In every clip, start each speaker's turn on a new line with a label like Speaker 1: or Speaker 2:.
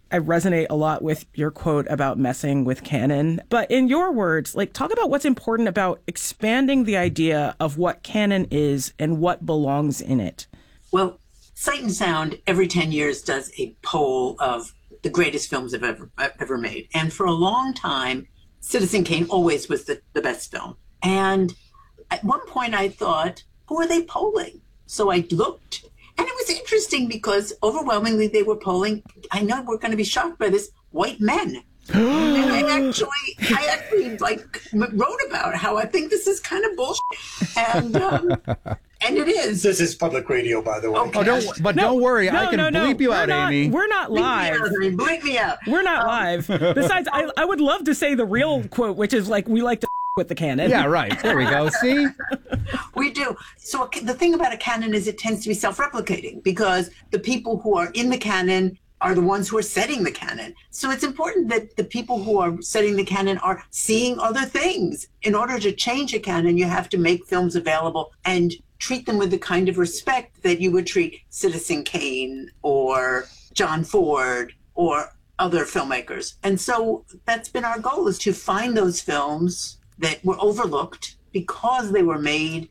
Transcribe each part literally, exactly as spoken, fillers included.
Speaker 1: I resonate a lot with your quote about messing with canon. But in your words, like, talk about what's important about expanding the idea of what canon is and what belongs in it.
Speaker 2: Well, Sight and Sound every ten years does a poll of the greatest films I've ever, ever made. And for a long time, Citizen Kane always was the, the best film. And at one point I thought, who are they polling? So I looked, and it was interesting because overwhelmingly they were polling, I know we're going to be shocked by this, white men. And I actually, I actually like wrote about how I think this is kind of bullshit. And, um, and it is.
Speaker 3: This is public radio, by the way.
Speaker 4: Okay. Oh, don't, but no, don't worry, no, I can no, no. bleep you
Speaker 1: we're
Speaker 4: out,
Speaker 1: not,
Speaker 4: Amy.
Speaker 1: We're not live.
Speaker 2: Bleep me out, bleep me out.
Speaker 1: We're not um, live. Besides, I, I would love to say the real quote, which is like, we like to with the canon.
Speaker 4: Yeah, right. There we go. See?
Speaker 2: We do. So the thing about a canon is it tends to be self-replicating because the people who are in the canon are the ones who are setting the canon. So it's important that the people who are setting the canon are seeing other things. In order to change a canon, you have to make films available and treat them with the kind of respect that you would treat Citizen Kane or John Ford or other filmmakers. And so that's been our goal, is to find those films that were overlooked because they were made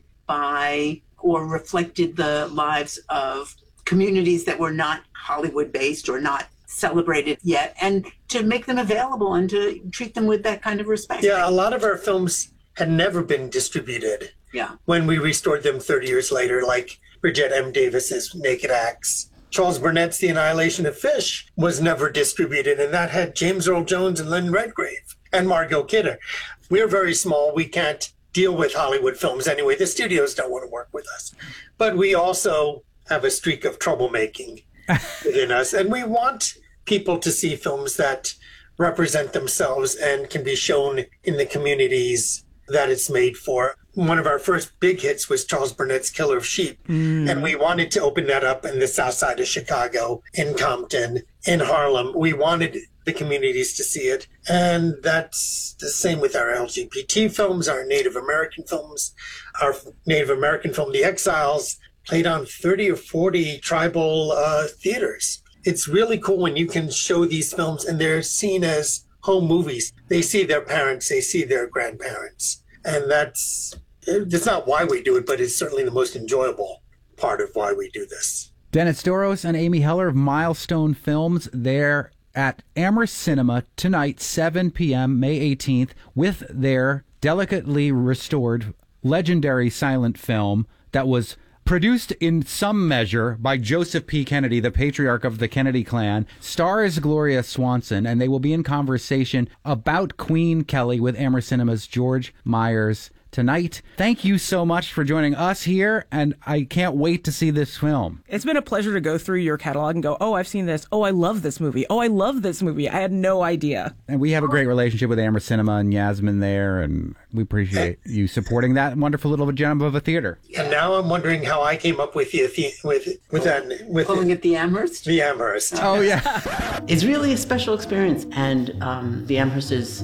Speaker 2: by or reflected the lives of communities that were not Hollywood-based or not celebrated yet, and to make them available and to treat them with that kind of respect.
Speaker 3: Yeah, a lot of our films had never been distributed.
Speaker 2: Yeah.
Speaker 3: When we restored them thirty years later, like Bridget M. Davis's Naked Axe. Charles Burnett's The Annihilation of Fish was never distributed, and that had James Earl Jones and Lynn Redgrave and Margot Kidder. We're very small. We can't deal with Hollywood films anyway. The studios don't want to work with us. But we also have a streak of troublemaking within us. And we want people to see films that represent themselves and can be shown in the communities that it's made for. One of our first big hits was Charles Burnett's Killer of Sheep. Mm. And we wanted to open that up in the south side of Chicago, in Compton, in Harlem. We wanted the communities to see it. And that's the same with our L G B T films, our Native American films. Our Native American film, The Exiles, played on thirty or forty tribal uh, theaters. It's really cool when you can show these films and they're seen as home movies. They see their parents, they see their grandparents. And that's, it's not why we do it, but it's certainly the most enjoyable part of why we do this.
Speaker 4: Dennis Douros and Amy Heller of Milestone Films, they're at Amherst Cinema tonight, seven p.m., May eighteenth, with their delicately restored legendary silent film that was produced in some measure by Joseph P. Kennedy, the patriarch of the Kennedy clan. Stars Gloria Swanson, and they will be in conversation about Queen Kelly with Amherst Cinema's George Myers tonight. Thank you so much for joining us here, and I can't wait to see this film.
Speaker 1: It's been a pleasure to go through your catalog and go, oh, I've seen this. Oh, I love this movie. Oh, I love this movie. I had no idea.
Speaker 4: And we have a great relationship with Amherst Cinema and Yasmin there, and we appreciate you supporting that wonderful little gem of a theater.
Speaker 3: And now I'm wondering how I came up with the with with that with
Speaker 2: calling it the Amherst.
Speaker 3: The Amherst.
Speaker 4: Oh yeah,
Speaker 5: it's really a special experience, and um, the Amherst is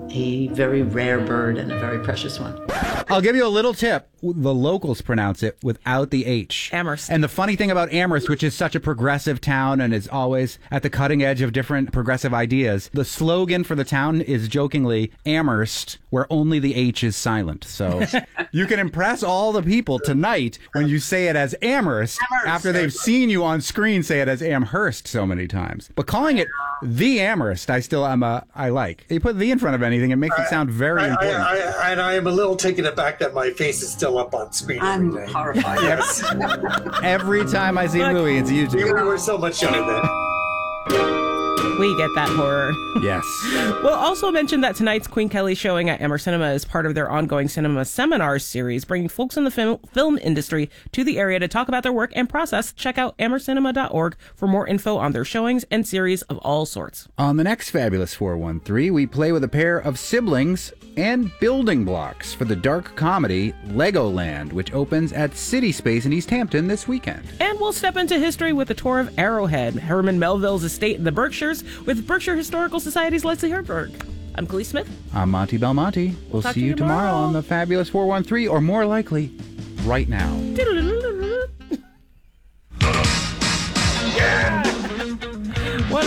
Speaker 5: a very rare bird and a very precious one.
Speaker 4: I'll give you a little tip. The locals pronounce it without the H.
Speaker 1: Amherst.
Speaker 4: And the funny thing about Amherst, which is such a progressive town and is always at the cutting edge of different progressive ideas, the slogan for the town is jokingly Amherst, where only the H is silent. So you can impress all the people tonight when you say it as Amherst, Amherst after they've seen you on screen say it as Amherst so many times. But calling it the Amherst, I still am a, I like. You put the in front of anything, it makes it sound very
Speaker 3: I,
Speaker 4: important.
Speaker 3: I, I, and I am a little taken aback that my face is still up on screen.
Speaker 2: I'm
Speaker 3: every day.
Speaker 2: horrified.
Speaker 3: Yes.
Speaker 4: Every time I see a movie, it's YouTube.
Speaker 3: We were so much younger then.
Speaker 1: We get that horror.
Speaker 4: Yes.
Speaker 1: We'll also mention that tonight's Queen Kelly showing at Amherst Cinema is part of their ongoing cinema seminars series, bringing folks in the film, film industry to the area to talk about their work and process. Check out amherst cinema dot org for more info on their showings and series of all sorts.
Speaker 4: On the next Fabulous four one three, we play with a pair of siblings and building blocks for the dark comedy Legoland, which opens at City Space in East Hampton this weekend.
Speaker 1: And we'll step into history with a tour of Arrowhead, Herman Melville's estate in the Berkshires, with Berkshire Historical Society's Leslie Herberg. I'm Glee Smith.
Speaker 4: I'm Monty Belmonte. We'll
Speaker 1: Talk
Speaker 4: see
Speaker 1: to
Speaker 4: you
Speaker 1: you
Speaker 4: tomorrow.
Speaker 1: tomorrow
Speaker 4: on the Fabulous four one three, or more likely, right now.
Speaker 1: What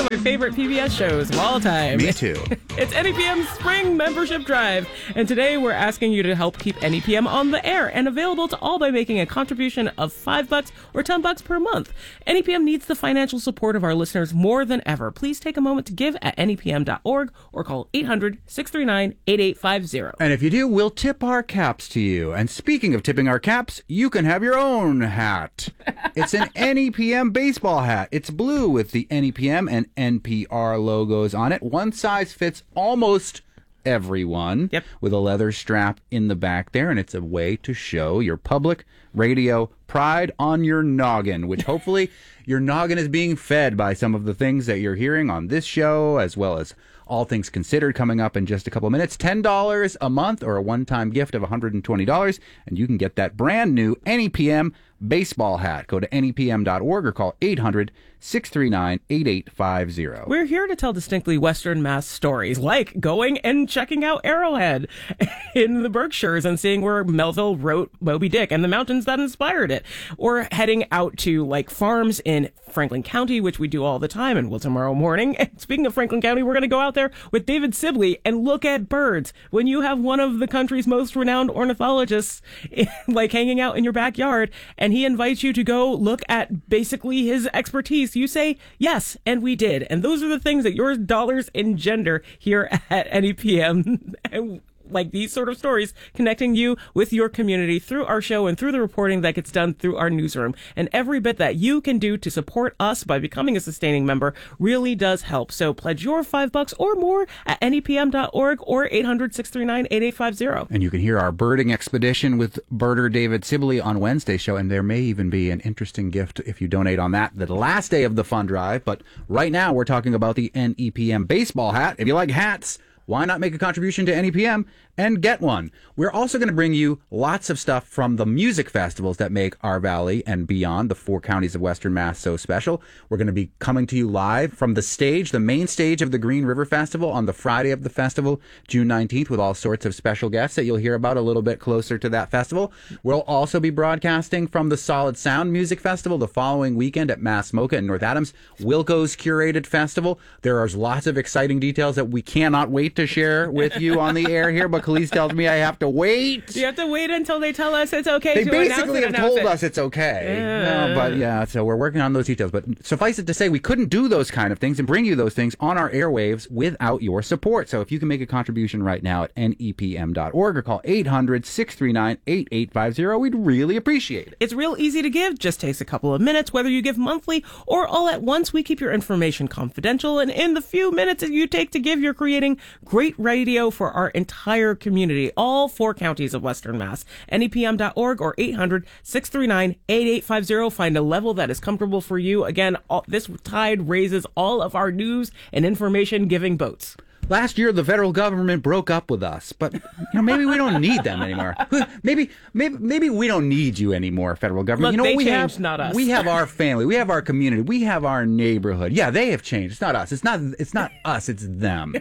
Speaker 1: my favorite P B S shows of all time.
Speaker 4: Me too.
Speaker 1: It's N E P M's Spring Membership Drive, and today we're asking you to help keep N E P M on the air and available to all by making a contribution of five bucks or ten bucks per month. N E P M needs the financial support of our listeners more than ever. Please take a moment to give at N E P M dot org or call eight hundred, six three nine, eight eight five zero.
Speaker 4: And if you do, we'll tip our caps to you. And speaking of tipping our caps, you can have your own hat. It's an N E P M baseball hat. It's blue with the N E P M and N P R logos on it. One size fits almost everyone.
Speaker 1: Yep.
Speaker 4: With a leather strap in the back there, and it's a way to show your public radio pride on your noggin, which hopefully your noggin is being fed by some of the things that you're hearing on this show, as well as All Things Considered coming up in just a couple of minutes. ten dollars a month or a one-time gift of one hundred twenty dollars, and you can get that brand new N E P M baseball hat. Go to N E P M dot org or call eight hundred, six three nine, eight eight five zero.
Speaker 1: We're here to tell distinctly Western Mass stories, like going and checking out Arrowhead in the Berkshires and seeing where Melville wrote Moby Dick and the mountains that inspired it, or heading out to like farms in Franklin County, which we do all the time and will tomorrow morning. And speaking of Franklin County, we're going to go out there with David Sibley and look at birds. When you have one of the country's most renowned ornithologists like hanging out in your backyard and he invites you to go look at basically his expertise, you say yes, and we did. And those are the things that your dollars engender here at N E P M. And like these sort of stories, connecting you with your community through our show and through the reporting that gets done through our newsroom. And every bit that you can do to support us by becoming a sustaining member really does help. So pledge your five bucks or more at N E P M dot org or eight hundred, six three nine, eight eight five zero.
Speaker 4: And you can hear our birding expedition with birder David Sibley on Wednesday's show, and there may even be an interesting gift if you donate on that the last day of the fund drive. But right now we're talking about the N E P M baseball hat. If you like hats, why not make a contribution to N E P M and get one? We're also going to bring you lots of stuff from the music festivals that make our valley and beyond, the four counties of Western Mass, so special. We're going to be coming to you live from the stage, the main stage of the Green River Festival on the Friday of the festival, June nineteenth, with all sorts of special guests that you'll hear about a little bit closer to that festival. We'll also be broadcasting from the Solid Sound Music Festival the following weekend at Mass Mocha in North Adams, Wilco's curated festival. There are lots of exciting details that we cannot wait to share with you on the air here, but Khalees tells me I have to wait.
Speaker 1: You have to wait until they tell us it's okay
Speaker 4: they
Speaker 1: to
Speaker 4: basically
Speaker 1: announce it,
Speaker 4: have told
Speaker 1: it.
Speaker 4: us it's okay.
Speaker 1: Yeah.
Speaker 4: No, but yeah, so we're working on those details. But suffice it to say, we couldn't do those kind of things and bring you those things on our airwaves without your support. So if you can make a contribution right now at N E P M dot org or call eight hundred, six three nine, eight eight five zero, we'd really appreciate it.
Speaker 1: It's real easy to give, just takes a couple of minutes, whether you give monthly or all at once. We keep your information confidential, and in the few minutes that you take to give, you're creating great radio for our entire community, all four counties of Western Mass. N E P M dot org or eight hundred, six three nine, eight eight five zero. Find a level that is comfortable for you. Again, all, this tide raises all of our news and information giving boats.
Speaker 4: Last year, the federal government broke up with us, but you know maybe we don't need them anymore. Maybe, maybe, maybe we don't need you anymore, federal government.
Speaker 1: Look,
Speaker 4: you know
Speaker 1: they
Speaker 4: we
Speaker 1: changed,
Speaker 4: have,
Speaker 1: not us.
Speaker 4: We have our family, we have our community, we have our neighborhood. Yeah, they have changed. It's not us. It's not. It's not us. It's them.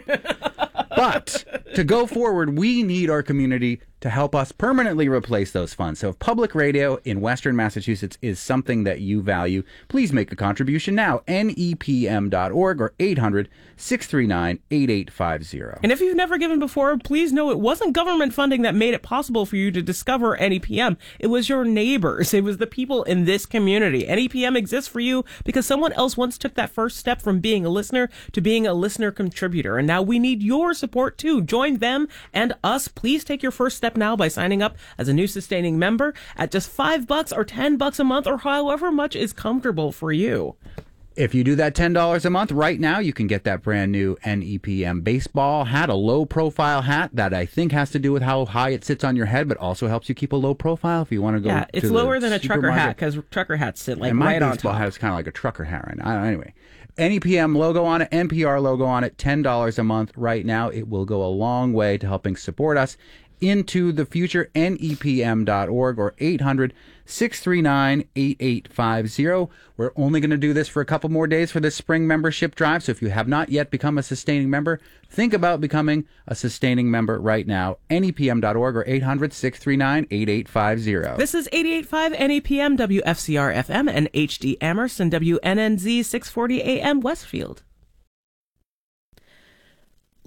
Speaker 4: But to go forward, we need our community to help us permanently replace those funds. So if public radio in Western Massachusetts is something that you value, please make a contribution now. N E P M dot org or eight hundred, six three nine, eight eight five zero.
Speaker 1: And if you've never given before, please know it wasn't government funding that made it possible for you to discover N E P M. It was your neighbors. It was the people in this community. N E P M exists for you because someone else once took that first step from being a listener to being a listener contributor. And now we need your support too. Join them and us. Please take your first step now by signing up as a new sustaining member at just five bucks or ten bucks a month or however much is comfortable for you.
Speaker 4: If you do that ten dollars a month right now, you can get that brand new N E P M baseball hat, a low-profile hat that I think has to do with how high it sits on your head, but also helps you keep a low profile if you want to go.
Speaker 1: Yeah, it's
Speaker 4: to
Speaker 1: lower
Speaker 4: the
Speaker 1: than a trucker
Speaker 4: supermarket.
Speaker 1: hat because trucker hats sit like
Speaker 4: and my
Speaker 1: right on
Speaker 4: baseball
Speaker 1: top.
Speaker 4: hat is kind of like a trucker hat right now. Anyway, N E P M logo on it, N P R logo on it, ten dollars a month right now. It will go a long way to helping support us into the future. N E P M dot org or eight hundred, six three nine, eight eight five zero. We're only going to do this for a couple more days for this spring membership drive. So if you have not yet become a sustaining member, think about becoming a sustaining member right now. N E P M dot org or eight hundred, six three nine, eight eight five zero.
Speaker 1: This is eighty-eight point five N E P M, W F C R F M, and H D Amherst, and W N N Z six forty A M Westfield.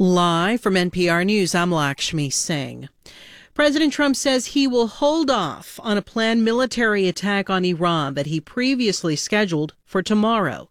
Speaker 6: Live from N P R News, I'm Lakshmi Singh. President Trump says he will hold off on a planned military attack on Iran that he previously scheduled for tomorrow.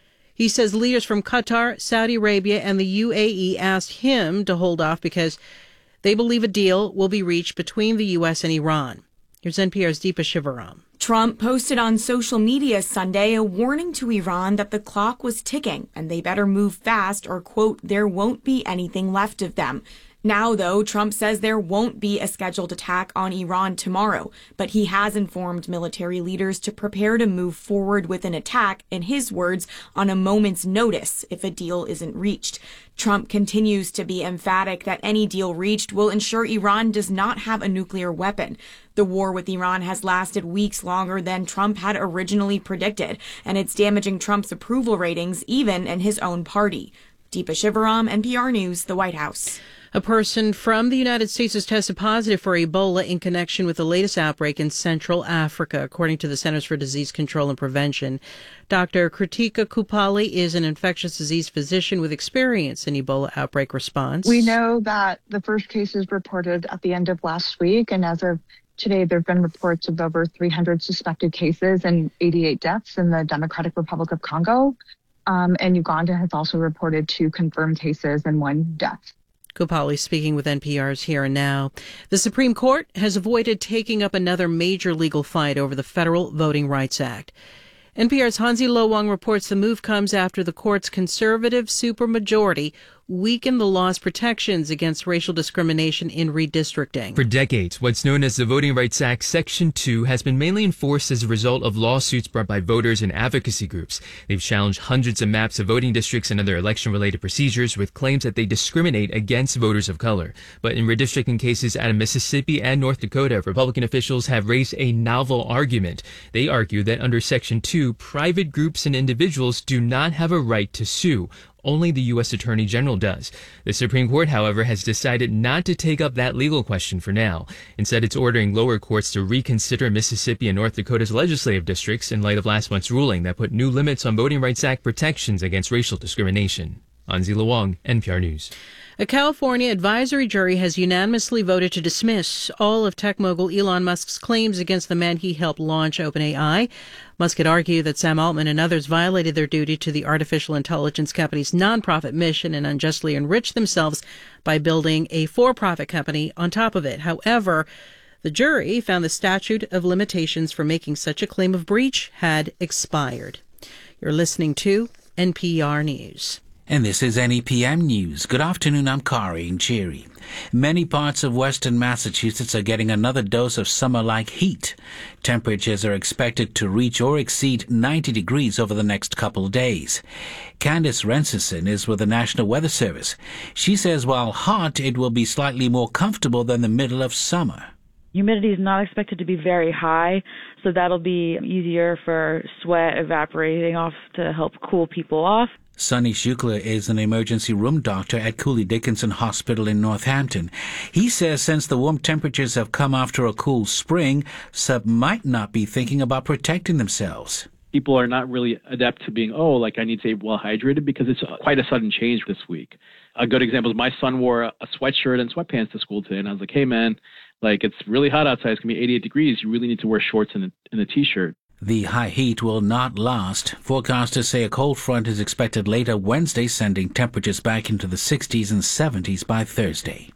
Speaker 6: He says leaders from Qatar, Saudi Arabia, and the U A E asked him to hold off because they believe a deal will be reached between the U S and Iran. Here's N P R's Deepa Shivaram.
Speaker 7: Trump posted on social media Sunday a warning to Iran that the clock was ticking and they better move fast or, quote, there won't be anything left of them. Now, though, Trump says there won't be a scheduled attack on Iran tomorrow, but he has informed military leaders to prepare to move forward with an attack, in his words, on a moment's notice if a deal isn't reached. Trump continues to be emphatic that any deal reached will ensure Iran does not have a nuclear weapon. The war with Iran has lasted weeks longer than Trump had originally predicted, and it's damaging Trump's approval ratings even in his own party. Deepa Shivaram, N P R News, the White House.
Speaker 6: A person from the United States has tested positive for Ebola in connection with the latest outbreak in Central Africa, according to the Centers for Disease Control and Prevention. Doctor Kritika Kupali is an infectious disease physician with experience in Ebola outbreak response.
Speaker 8: We know that the first case is reported at the end of last week, and as of today, there have been reports of over three hundred suspected cases and eighty-eight deaths in the Democratic Republic of Congo. Um, and Uganda has also reported two confirmed cases and one death.
Speaker 6: Kupali speaking with N P R's Here and Now. The Supreme Court has avoided taking up another major legal fight over the Federal Voting Rights Act. N P R's Hansi Lo-Wang reports the move comes after the court's conservative supermajority weakened the law's protections against racial discrimination in redistricting.
Speaker 9: For decades, what's known as the Voting Rights Act Section two has been mainly enforced as a result of lawsuits brought by voters and advocacy groups. They've challenged hundreds of maps of voting districts and other election-related procedures with claims that they discriminate against voters of color. But in redistricting cases out of Mississippi and North Dakota, Republican officials have raised a novel argument. They argue that under Section two, private groups and individuals do not have a right to sue. Only the U S Attorney General does. The Supreme Court, however, has decided not to take up that legal question for now. Instead, it's ordering lower courts to reconsider Mississippi and North Dakota's legislative districts in light of last month's ruling that put new limits on Voting Rights Act protections against racial discrimination. Hansi Lo-Wang, N P R News.
Speaker 6: A California advisory jury has unanimously voted to dismiss all of tech mogul Elon Musk's claims against the man he helped launch OpenAI. Musk had argued that Sam Altman and others violated their duty to the artificial intelligence company's nonprofit mission and unjustly enriched themselves by building a for-profit company on top of it. However, the jury found the statute of limitations for making such a claim of breach had expired. You're listening to N P R News.
Speaker 10: And this is N E P M News. Good afternoon, I'm Kari Nchiri. Many parts of western Massachusetts are getting another dose of summer-like heat. Temperatures are expected to reach or exceed ninety degrees over the next couple of days. Candice Renserson is with the National Weather Service. She says while hot, it will be slightly more comfortable than the middle of summer.
Speaker 11: Humidity is not expected to be very high, so that'll be easier for sweat evaporating off to help cool people off.
Speaker 10: Sonny Shukla is an emergency room doctor at Cooley Dickinson Hospital in Northampton. He says since the warm temperatures have come after a cool spring, some might not be thinking about protecting themselves.
Speaker 12: People are not really adept to being, oh, like I need to stay well hydrated because it's quite a sudden change this week. A good example is my son wore a sweatshirt and sweatpants to school today, and I was like, hey, man, like it's really hot outside. It's going to be eighty-eight degrees. You really need to wear shorts and a, and a T-shirt.
Speaker 10: The high heat will not last. Forecasters say a cold front is expected later Wednesday, sending temperatures back into the sixties and seventies by Thursday.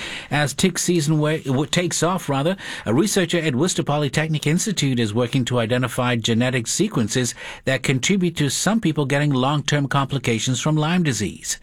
Speaker 10: As tick season w- takes off, rather, a researcher at Worcester Polytechnic Institute is working to identify genetic sequences that contribute to some people getting long-term complications from Lyme disease.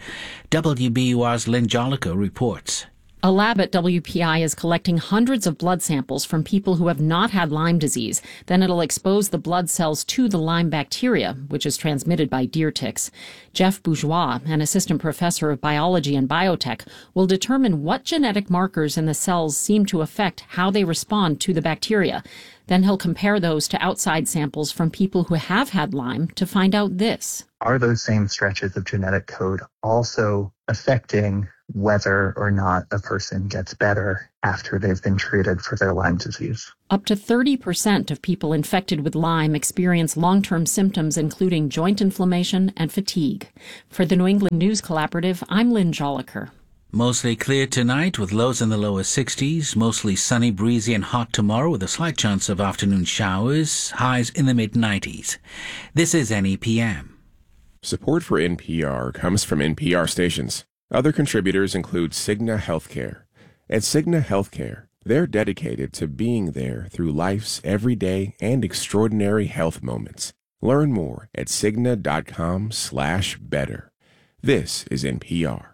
Speaker 10: W B U R's Lynn Jolicoeur reports.
Speaker 13: A lab at W P I is collecting hundreds of blood samples from people who have not had Lyme disease. Then it'll expose the blood cells to the Lyme bacteria, which is transmitted by deer ticks. Jeff Bourgeois, an assistant professor of biology and biotech, will determine what genetic markers in the cells seem to affect how they respond to the bacteria. Then he'll compare those to outside samples from people who have had Lyme to find out this.
Speaker 14: Are those same stretches of genetic code also affecting whether or not a person gets better after they've been treated for their Lyme disease?
Speaker 13: Up to thirty percent of people infected with Lyme experience long-term symptoms including joint inflammation and fatigue. For the New England News Collaborative, I'm Lynn Jolicoeur.
Speaker 10: Mostly clear tonight with lows in the lower sixties, mostly sunny, breezy and hot tomorrow with a slight chance of afternoon showers, highs in the mid-nineties. This is N E P M.
Speaker 15: Support for N P R comes from N P R stations. Other contributors include Cigna Healthcare. At Cigna Healthcare, they're dedicated to being there through life's everyday and extraordinary health moments. Learn more at Cigna.com slash better. This is N P R.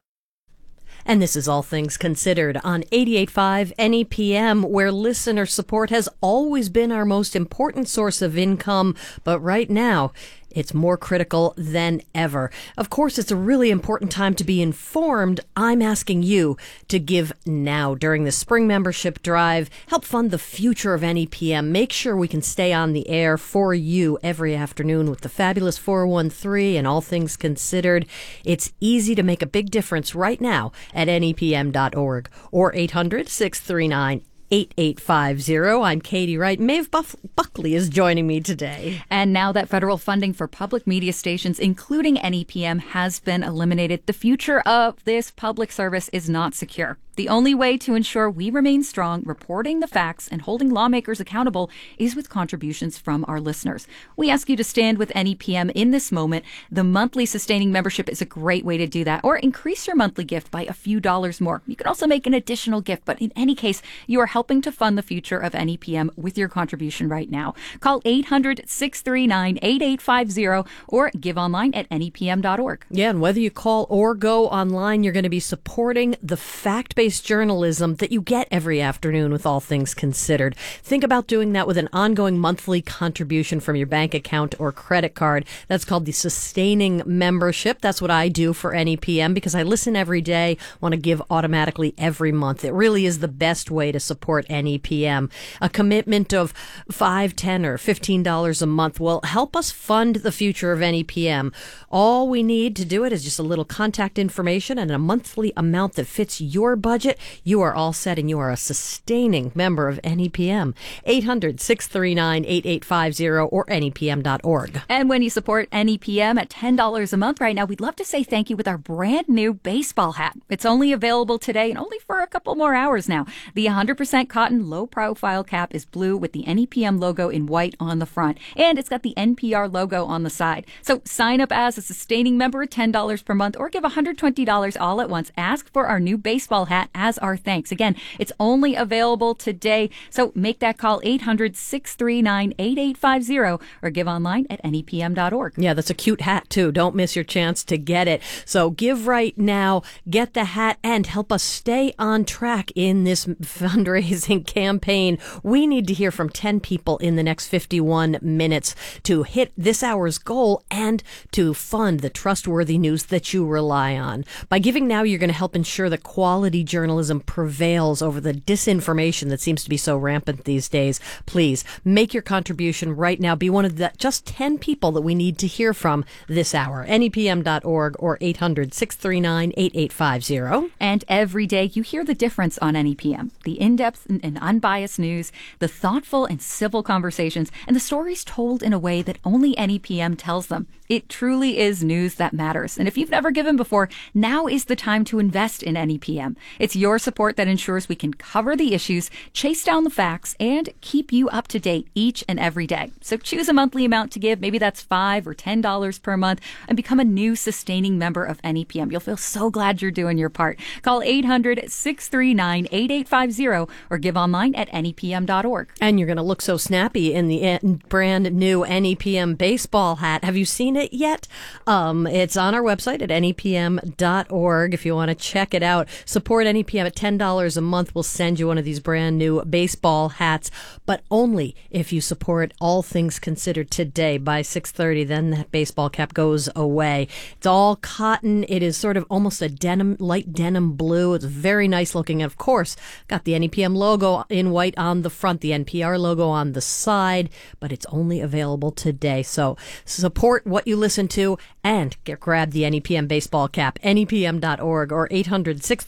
Speaker 16: And this is All Things Considered on eighty-eight point five N E P M, where listener support has always been our most important source of income. But right now, it's more critical than ever. Of course, it's a really important time to be informed. I'm asking you to give now during the spring membership drive. Help fund the future of N E P M. Make sure we can stay on the air for you every afternoon with the fabulous four one three and All Things Considered. It's easy to make a big difference right now at N E P M dot org or eight hundred, six three nine, eight eight five zero. I'm Katie Wright. Maeve Buff- Buckley is joining me today.
Speaker 17: And now that federal funding for public media stations, including N E P M, has been eliminated, the future of this public service is not secure. The only way to ensure we remain strong, reporting the facts and holding lawmakers accountable is with contributions from our listeners. We ask you to stand with N E P M in this moment. The monthly sustaining membership is a great way to do that, or increase your monthly gift by a few dollars more. You can also make an additional gift, but in any case, you are helping to fund the future of N E P M with your contribution right now. Call eight hundred, six three nine, eight eight five zero or give online at N E P M dot org.
Speaker 16: Yeah, and whether you call or go online, you're going to be supporting the fact-based journalism that you get every afternoon with All Things Considered. Think about doing that with an ongoing monthly contribution from your bank account or credit card. That's called the Sustaining Membership. That's what I do for N E P M because I listen every day, want to give automatically every month. It really is the best way to support N E P M. A commitment of five, ten, or fifteen dollars a month will help us fund the future of N E P M. All we need to do it is just a little contact information and a monthly amount that fits your budget. You are all set and you are a sustaining member of N E P M. eight hundred, six three nine, eight eight five zero or N E P M dot org.
Speaker 17: And when you support N E P M at ten dollars a month right now, we'd love to say thank you with our brand new baseball hat. It's only available today and only for a couple more hours now. The one hundred percent cotton low profile cap is blue with the N E P M logo in white on the front. And it's got the N P R logo on the side. So sign up as a sustaining member at ten dollars per month or give one hundred twenty dollars all at once. Ask for our new baseball hat as our thanks. Again, it's only available today. So make that call eight hundred, six three nine, eight eight five zero or give online at N E P M dot org.
Speaker 16: Yeah, that's a cute hat too. Don't miss your chance to get it. So give right now, get the hat, and help us stay on track in this fundraising campaign. We need to hear from ten people in the next fifty-one minutes to hit this hour's goal and to fund the trustworthy news that you rely on. By giving now, you're going to help ensure that quality journalism prevails over the disinformation that seems to be so rampant these days. Please make your contribution right now. Be one of the just ten people that we need to hear from this hour. N E P M dot org or eight hundred, six three nine, eight eight five zero.
Speaker 17: And every day you hear the difference on N E P M. The in-depth and unbiased news, the thoughtful and civil conversations, and the stories told in a way that only N E P M tells them. It truly is news that matters. And if you've never given before, now is the time to invest in N E P M. It's your support that ensures we can cover the issues, chase down the facts, and keep you up to date each and every day. So choose a monthly amount to give. Maybe that's five or ten dollars per month, and become a new sustaining member of N E P M. You'll feel so glad you're doing your part. Call eight hundred, six three nine, eight eight five zero or give online at N E P M dot org.
Speaker 16: And you're going to look so snappy in the brand new N E P M baseball hat. Have you seen it yet? Um, it's on our website at N E P M dot org if you want to check it out. Support N E P M at ten dollars a month. We'll send you one of these brand new baseball hats, but only if you support All Things Considered today by six thirty. Then that baseball cap goes away. It's all cotton. It is sort of almost a denim, light denim blue. It's very nice looking. And of course, got the N E P M logo in white on the front, the N P R logo on the side, but it's only available today. So support what you listen to and get, grab the N E P M baseball cap. N E P M dot org or eight hundred, six three nine,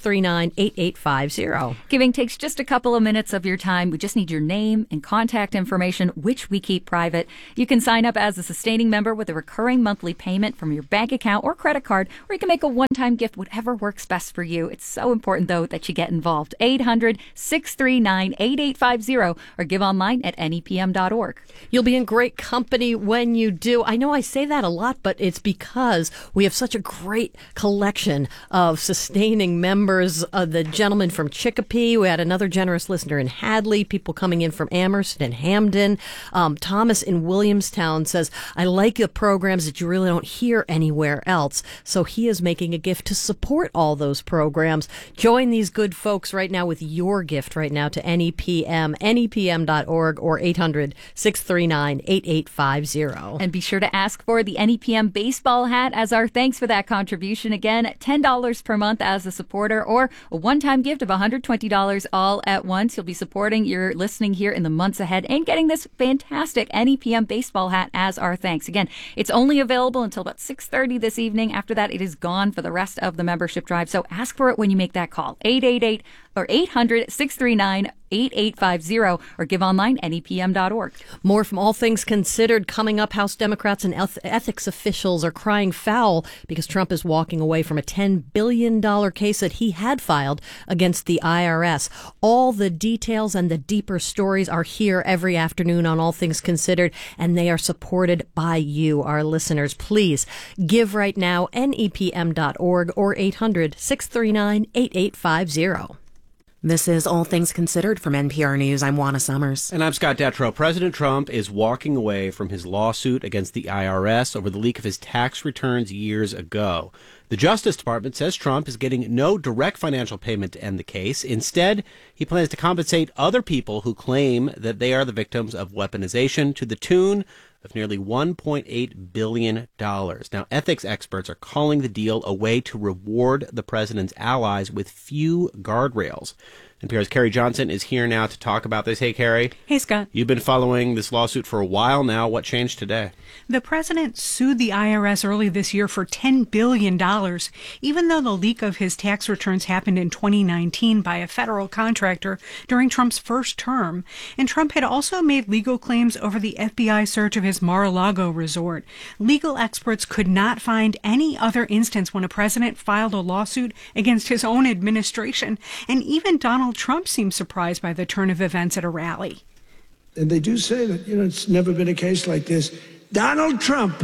Speaker 16: nine, eight eight five zero.
Speaker 17: Giving takes just a couple of minutes of your time. We just need your name and contact information, which we keep private. You can sign up as a sustaining member with a recurring monthly payment from your bank account or credit card, or you can make a one-time gift, whatever works best for you. It's so important, though, that you get involved. eight hundred, six three nine, eight eight five zero or give online at N E P M dot org.
Speaker 16: You'll be in great company when you do. I know I say that a lot, but it's because we have such a great collection of sustaining members. Uh, the gentleman from Chicopee, we had another generous listener in Hadley, people coming in from Amherst and Hamden. Um, Thomas in Williamstown says, I like the programs that you really don't hear anywhere else. So he is making a gift to support all those programs. Join these good folks right now with your gift right now to N E P M, N E P M dot org or eight hundred, six three nine, eight eight five zero.
Speaker 17: And be sure to ask for the N E P M baseball hat as our thanks for that contribution. Again, ten dollars per month as a supporter or a one-time gift of one hundred twenty dollars all at once. You'll be supporting your listening here in the months ahead and getting this fantastic N E P M baseball hat as our thanks. Again, it's only available until about six thirty this evening. After that, it is gone for the rest of the membership drive. So ask for it when you make that call. eight eight eight or eight hundred, six three nine, eight eight five zero or give online N E P M dot org.
Speaker 16: More from All Things Considered coming up. House Democrats and eth- ethics officials are crying foul because Trump is walking away from a ten billion dollars case that he had filed against the I R S. All the details and the deeper stories are here every afternoon on All Things Considered, and they are supported by you, our listeners. Please give right now, N E P M dot org or eight hundred, six three nine, eight eight five zero.
Speaker 18: This is All Things Considered from N P R News. I'm Juana Summers.
Speaker 19: And I'm Scott Detrow. President Trump is walking away from his lawsuit against the I R S over the leak of his tax returns years ago. The Justice Department says Trump is getting no direct financial payment to end the case. Instead, he plans to compensate other people who claim that they are the victims of weaponization to the tune of nearly one point eight billion dollars. Now, ethics experts are calling the deal a way to reward the president's allies with few guardrails. N P R's Carrie Johnson is here now to talk about this. Hey, Carrie.
Speaker 20: Hey, Scott.
Speaker 19: You've been following this lawsuit for a while now. What changed today?
Speaker 20: The president sued the I R S early this year for ten billion dollars, even though the leak of his tax returns happened in twenty nineteen by a federal contractor during Trump's first term. And Trump had also made legal claims over the F B I search of his Mar-a-Lago resort. Legal experts could not find any other instance when a president filed a lawsuit against his own administration. And even Donald Trump seemed surprised by the turn of events at a rally.
Speaker 21: And they do say that, you know, it's never been a case like this. Donald Trump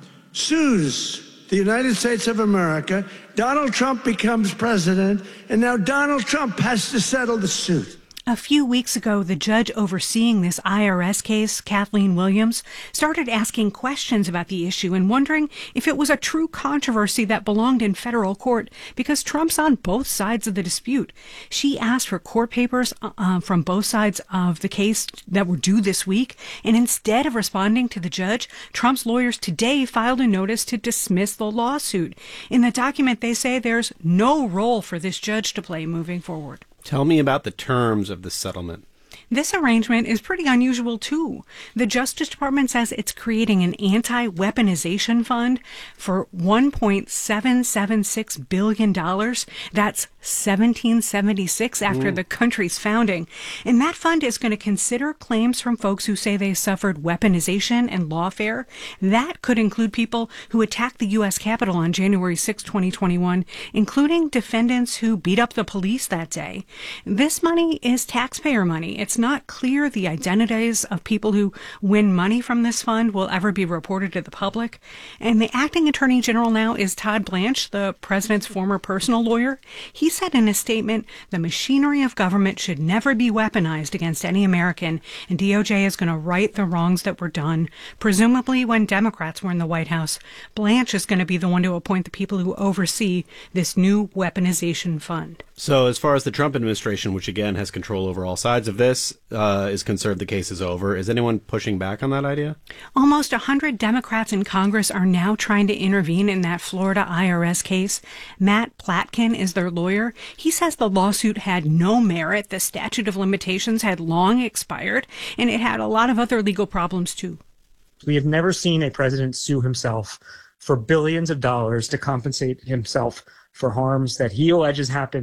Speaker 21: sues the United States of America. Donald Trump becomes president, and now Donald Trump has to settle the suit.
Speaker 20: A few weeks ago, the judge overseeing this I R S case, Kathleen Williams, started asking questions about the issue and wondering if it was a true controversy that belonged in federal court because Trump's on both sides of the dispute. She asked for court papers uh, from both sides of the case that were due this week, and instead of responding to the judge, Trump's lawyers today filed a notice to dismiss the lawsuit. In the document, they say there's no role for this judge to play moving forward.
Speaker 19: Tell me about the terms of the settlement.
Speaker 20: This arrangement is pretty unusual, too. The Justice Department says it's creating an anti-weaponization fund for one point seven seven six billion dollars. That's seventeen seventy-six after mm. the country's founding. And that fund is going to consider claims from folks who say they suffered weaponization and lawfare. That could include people who attacked the U S Capitol on January sixth, twenty twenty-one, including defendants who beat up the police that day. This money is taxpayer money. It's not clear the identities of people who win money from this fund will ever be reported to the public. And the acting attorney general now is Todd Blanche, the president's former personal lawyer. He said in a statement, the machinery of government should never be weaponized against any American, and D O J is going to right the wrongs that were done. Presumably when Democrats were in the White House, Blanche is going to be the one to appoint the people who oversee this new weaponization fund.
Speaker 19: So as far as the Trump administration, which again has control over all sides of this, uh, is concerned, the case is over. Is anyone pushing back on that idea?
Speaker 20: Almost one hundred Democrats in Congress are now trying to intervene in that Florida I R S case. Matt Platkin is their lawyer. He says the lawsuit had no merit, the statute of limitations had long expired, and it had a lot of other legal problems too.
Speaker 22: We have never seen a president sue himself for billions of dollars to compensate himself for harms that he alleges happened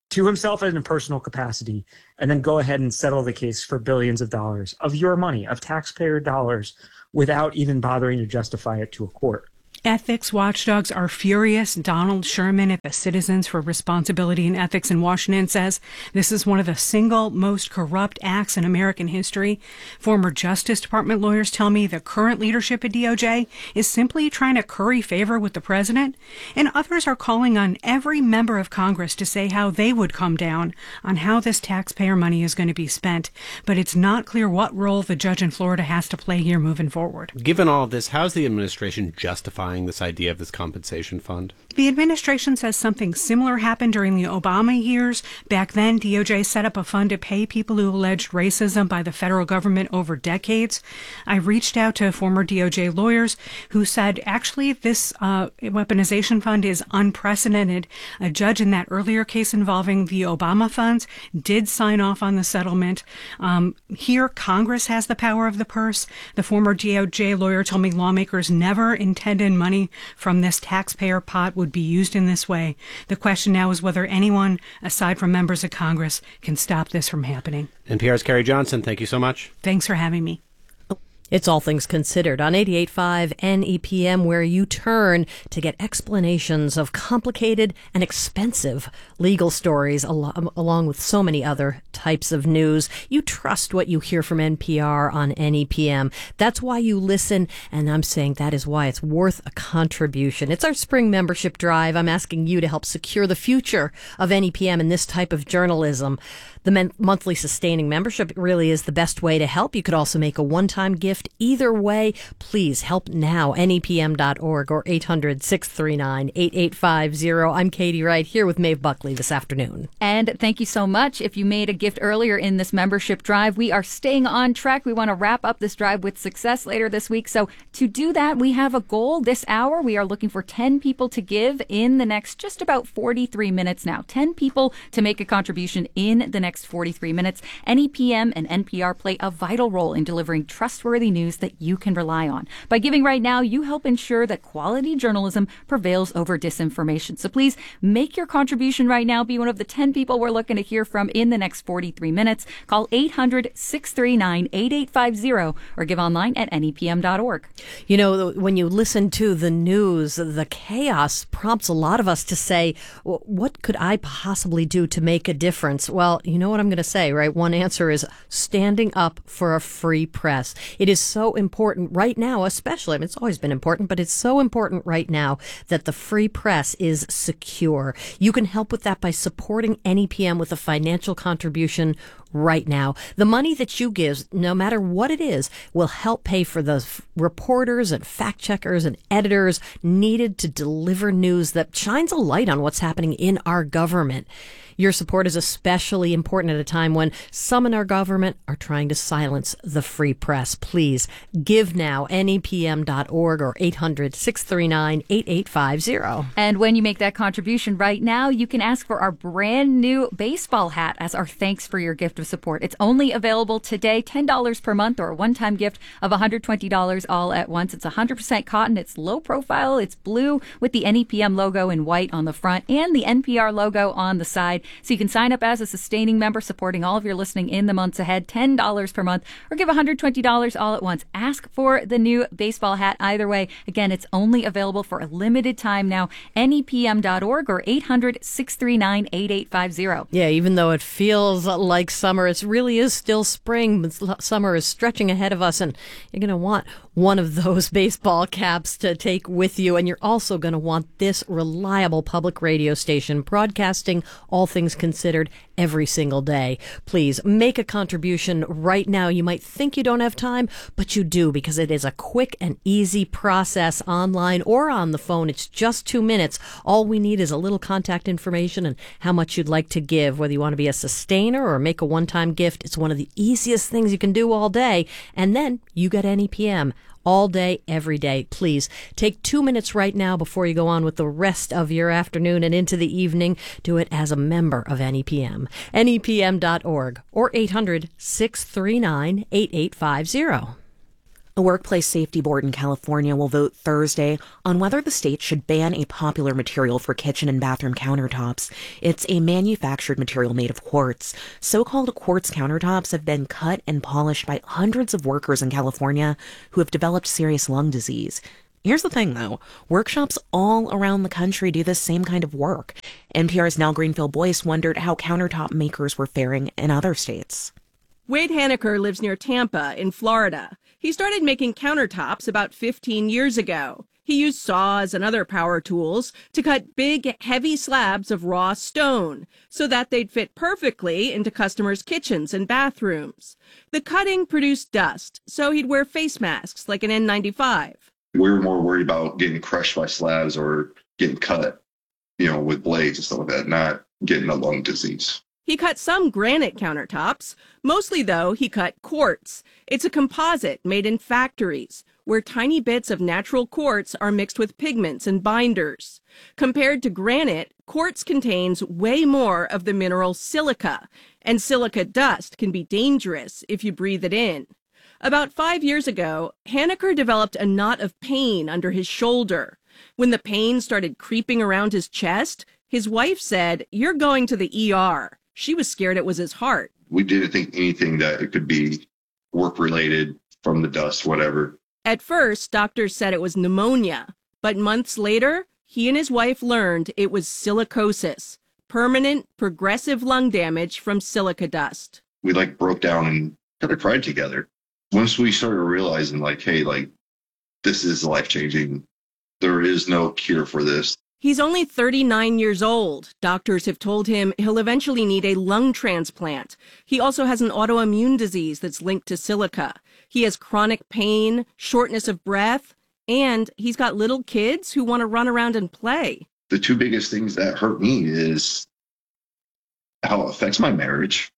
Speaker 22: to himself in a personal capacity, and then go ahead and settle the case for billions of dollars of your money, of taxpayer dollars, without even bothering to justify it to a court.
Speaker 20: Ethics watchdogs are furious. Donald Sherman at the Citizens for Responsibility and Ethics in Washington says this is one of the single most corrupt acts in American history. Former Justice Department lawyers tell me the current leadership at D O J is simply trying to curry favor with the president, and others are calling on every member of Congress to say how they would come down on how this taxpayer money is going to be spent. But it's not clear what role the judge in Florida has to play here moving forward.
Speaker 19: Given all of this, how's the administration justifying this idea of this compensation fund?
Speaker 20: The administration says something similar happened during the Obama years. Back then, D O J set up a fund to pay people who alleged racism by the federal government over decades. I reached out to former D O J lawyers who said, actually, this uh, weaponization fund is unprecedented. A judge in that earlier case involving the Obama funds did sign off on the settlement. Um, here, Congress has the power of the purse. The former D O J lawyer told me lawmakers never intended money from this taxpayer pot would be used in this way. The question now is whether anyone, aside from members of Congress, can stop this from happening.
Speaker 19: N P R's Carrie Johnson, thank you so much.
Speaker 20: Thanks for having me.
Speaker 16: It's All Things Considered on eighty-eight point five N E P M, where you turn to get explanations of complicated and expensive legal stories, al- along with so many other types of news. You trust what you hear from N P R on N E P M. That's why you listen, and I'm saying that is why it's worth a contribution. It's our spring membership drive. I'm asking you to help secure the future of N E P M and this type of journalism. The men- monthly sustaining membership really is the best way to help. You could also make a one-time gift. Either way, please help now. N E P M dot org or eight hundred, six three nine, eight eight five zero. I'm Katie Wright here with Maeve Buckley this afternoon.
Speaker 17: And thank you so much. If you made a gift earlier in this membership drive, we are staying on track. We want to wrap up this drive with success later this week. So to do that, we have a goal this hour. We are looking for ten people to give in the next just about forty-three minutes now. ten people to make a contribution in the next next forty-three minutes. N E P M and N P R play a vital role in delivering trustworthy news that you can rely on. By giving right now, you help ensure that quality journalism prevails over disinformation. So please make your contribution right now. Be one of the ten people we're looking to hear from in the next forty-three minutes. Call eight hundred, six three nine, eight eight five zero or give online at N E P M dot org.
Speaker 16: You know, when you listen to the news, the chaos prompts a lot of us to say, well, what could I possibly do to make a difference? Well, you know what I'm going to say, right? One answer is standing up for a free press. It is so important right now, especially, I mean, it's always been important, but it's so important right now that the free press is secure. You can help with that by supporting N E P M with a financial contribution right now. The money that you give, no matter what it is, will help pay for the f- reporters and fact checkers and editors needed to deliver news that shines a light on what's happening in our government. Your support is especially important at a time when some in our government are trying to silence the free press. Please give now, N E P M dot org or eight hundred, six three nine, eight eight five zero.
Speaker 17: And when you make that contribution right now, you can ask for our brand new baseball hat as our thanks for your gift of support. It's only available today, ten dollars per month or a one-time gift of one hundred twenty dollars all at once. It's one hundred percent cotton. It's low profile. It's blue with the N E P M logo in white on the front and the N P R logo on the side. So you can sign up as a sustaining member, supporting all of your listening in the months ahead, ten dollars per month, or give one hundred twenty dollars all at once. Ask for the new baseball hat either way. Again, it's only available for a limited time now. N E P M dot org or eight hundred, six three nine, eight eight five zero.
Speaker 16: Yeah, even though it feels like summer, it really is still spring. Summer is stretching ahead of us, and you're going to want one of those baseball caps to take with you. And you're also going to want this reliable public radio station broadcasting all things considered every single day. Please make a contribution right now. You might think you don't have time, but you do, because it is a quick and easy process online or on the phone. It's just two minutes. All we need is a little contact information and how much you'd like to give, whether you want to be a sustainer or make a one-time gift. It's one of the easiest things you can do all day. And then you get N E P M. All day, every day. Please take two minutes right now before you go on with the rest of your afternoon and into the evening. Do it as a member of N E P M. N E P M dot org or eight hundred, six three nine, eight eight five zero.
Speaker 18: The Workplace Safety Board in California will vote Thursday on whether the state should ban a popular material for kitchen and bathroom countertops. It's a manufactured material made of quartz. So-called quartz countertops have been cut and polished by hundreds of workers in California who have developed serious lung disease. Here's the thing, though. Workshops all around the country do this same kind of work. N P R's Nell Greenfield-Boyce wondered how countertop makers were faring in other states.
Speaker 2: Wade Haneker lives near Tampa in Florida. He started making countertops about fifteen years ago. He used saws and other power tools to cut big, heavy slabs of raw stone so that they'd fit perfectly into customers' kitchens and bathrooms. The cutting produced dust, so he'd wear face masks like an N ninety-five.
Speaker 5: We were more worried about getting crushed by slabs or getting cut, you know, with blades and stuff like that, not getting a lung disease.
Speaker 2: He cut some granite countertops. Mostly, though, he cut quartz. It's a composite made in factories where tiny bits of natural quartz are mixed with pigments and binders. Compared to granite, quartz contains way more of the mineral silica, and silica dust can be dangerous if you breathe it in. About five years ago, Haneker developed a knot of pain under his shoulder. When the pain started creeping around his chest, his wife said, "You're going to the E R." She was scared it was his heart.
Speaker 5: We didn't think anything that it could be work-related from the dust, whatever.
Speaker 2: At first, doctors said it was pneumonia, but months later, he and his wife learned it was silicosis, permanent, progressive lung damage from silica dust.
Speaker 5: We like broke down and kind of cried together. Once we started realizing like, hey, like this is life-changing. There is no cure for this.
Speaker 2: He's only thirty-nine years old. Doctors have told him he'll eventually need a lung transplant. He also has an autoimmune disease that's linked to silica. He has chronic pain, shortness of breath, and he's got little kids who want to run around and play.
Speaker 5: The two biggest things that hurt me is how it affects my marriage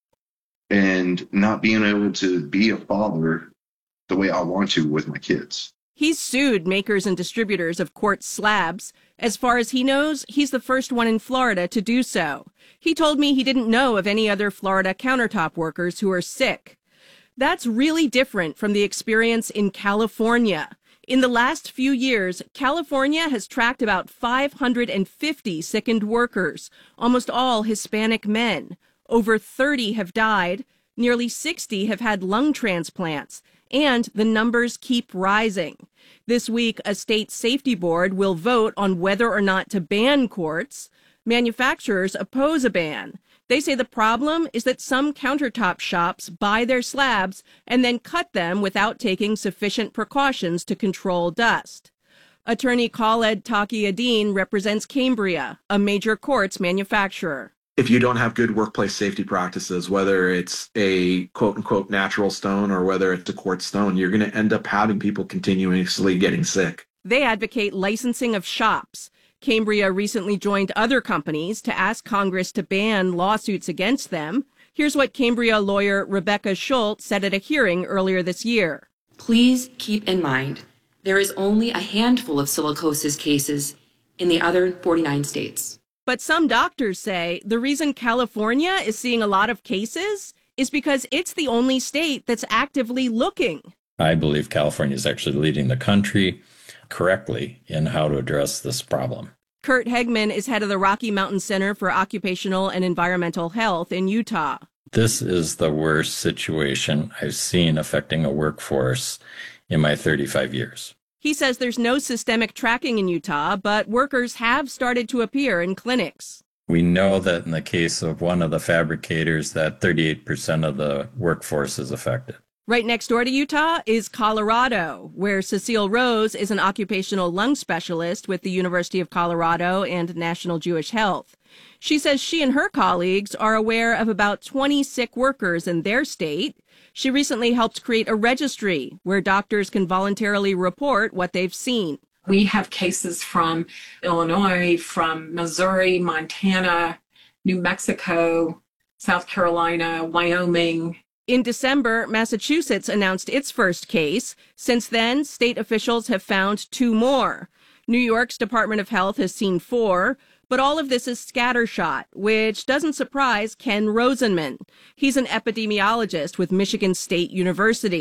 Speaker 5: and not being able to be a father the way I want to with my kids.
Speaker 2: He's sued makers and distributors of quartz slabs. As far as he knows, he's the first one in Florida to do so. He told me he didn't know of any other Florida countertop workers who are sick. That's really different from the experience in California. In the last few years, California has tracked about five hundred fifty sickened workers, almost all Hispanic men. Over thirty have died. Nearly sixty have had lung transplants. And the numbers keep rising. This week, a state safety board will vote on whether or not to ban quartz. Manufacturers oppose a ban. They say the problem is that some countertop shops buy their slabs and then cut them without taking sufficient precautions to control dust. Attorney Khaled Taqi-Adin represents Cambria, a major quartz manufacturer.
Speaker 23: If you don't have good workplace safety practices, whether it's a quote-unquote natural stone or whether it's a quartz stone, you're going to end up having people continuously getting sick.
Speaker 2: They advocate licensing of shops. Cambria recently joined other companies to ask Congress to ban lawsuits against them. Here's what Cambria lawyer Rebecca Schultz said at a hearing earlier this year.
Speaker 24: Please keep in mind, there is only a handful of silicosis cases in the other forty-nine states.
Speaker 2: But some doctors say the reason California is seeing a lot of cases is because it's the only state that's actively looking.
Speaker 25: I believe California is actually leading the country correctly in how to address this problem.
Speaker 2: Kurt Hegman is head of the Rocky Mountain Center for Occupational and Environmental Health in Utah.
Speaker 25: This is the worst situation I've seen affecting a workforce in my thirty-five years.
Speaker 2: He says there's no systemic tracking in Utah, but workers have started to appear in clinics.
Speaker 25: We know that in the case of one of the fabricators that thirty-eight percent of the workforce is affected.
Speaker 2: Right next door to Utah is Colorado, where Cecile Rose is an occupational lung specialist with the University of Colorado and National Jewish Health. She says she and her colleagues are aware of about twenty sick workers in their state. She recently helped create a registry where doctors can voluntarily report what they've seen.
Speaker 26: We have cases from Illinois, from Missouri, Montana, New Mexico, South Carolina, Wyoming.
Speaker 2: In December, Massachusetts announced its first case. Since then, state officials have found two more. New York's Department of Health has seen four. But all of this is scattershot, which doesn't surprise Ken Rosenman. He's an epidemiologist with Michigan State University.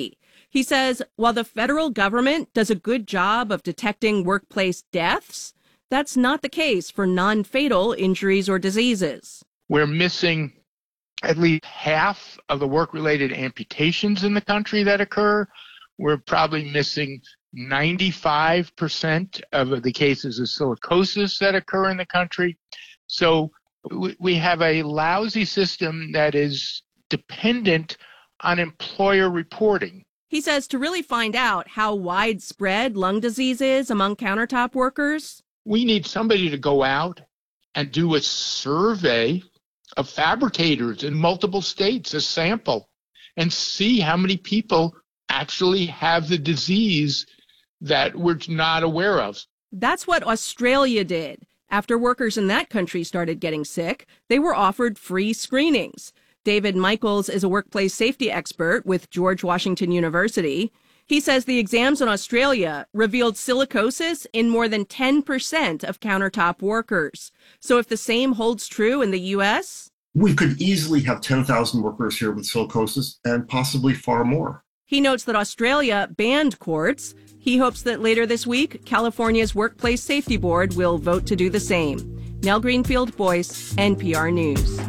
Speaker 2: He says while the federal government does a good job of detecting workplace deaths, that's not the case for non-fatal injuries or diseases.
Speaker 1: We're missing at least half of the work-related amputations in the country that occur. We're probably missing ninety-five percent of the cases of silicosis that occur in the country. So we have a lousy system that is dependent on employer reporting.
Speaker 2: He says to really find out how widespread lung disease is among countertop workers,
Speaker 1: we need somebody to go out and do a survey of fabricators in multiple states, a sample, and see how many people actually have the disease that we're not aware of.
Speaker 2: That's what Australia did. After workers in that country started getting sick, they were offered free screenings. David Michaels is a workplace safety expert with George Washington University. He says the exams in Australia revealed silicosis in more than ten percent of countertop workers. So if the same holds true in the U S?
Speaker 3: We could easily have ten thousand workers here with silicosis and possibly far more.
Speaker 2: He notes that Australia banned quartz. He hopes that later this week, California's Workplace Safety Board will vote to do the same. Nell Greenfield, Boyce, N P R News.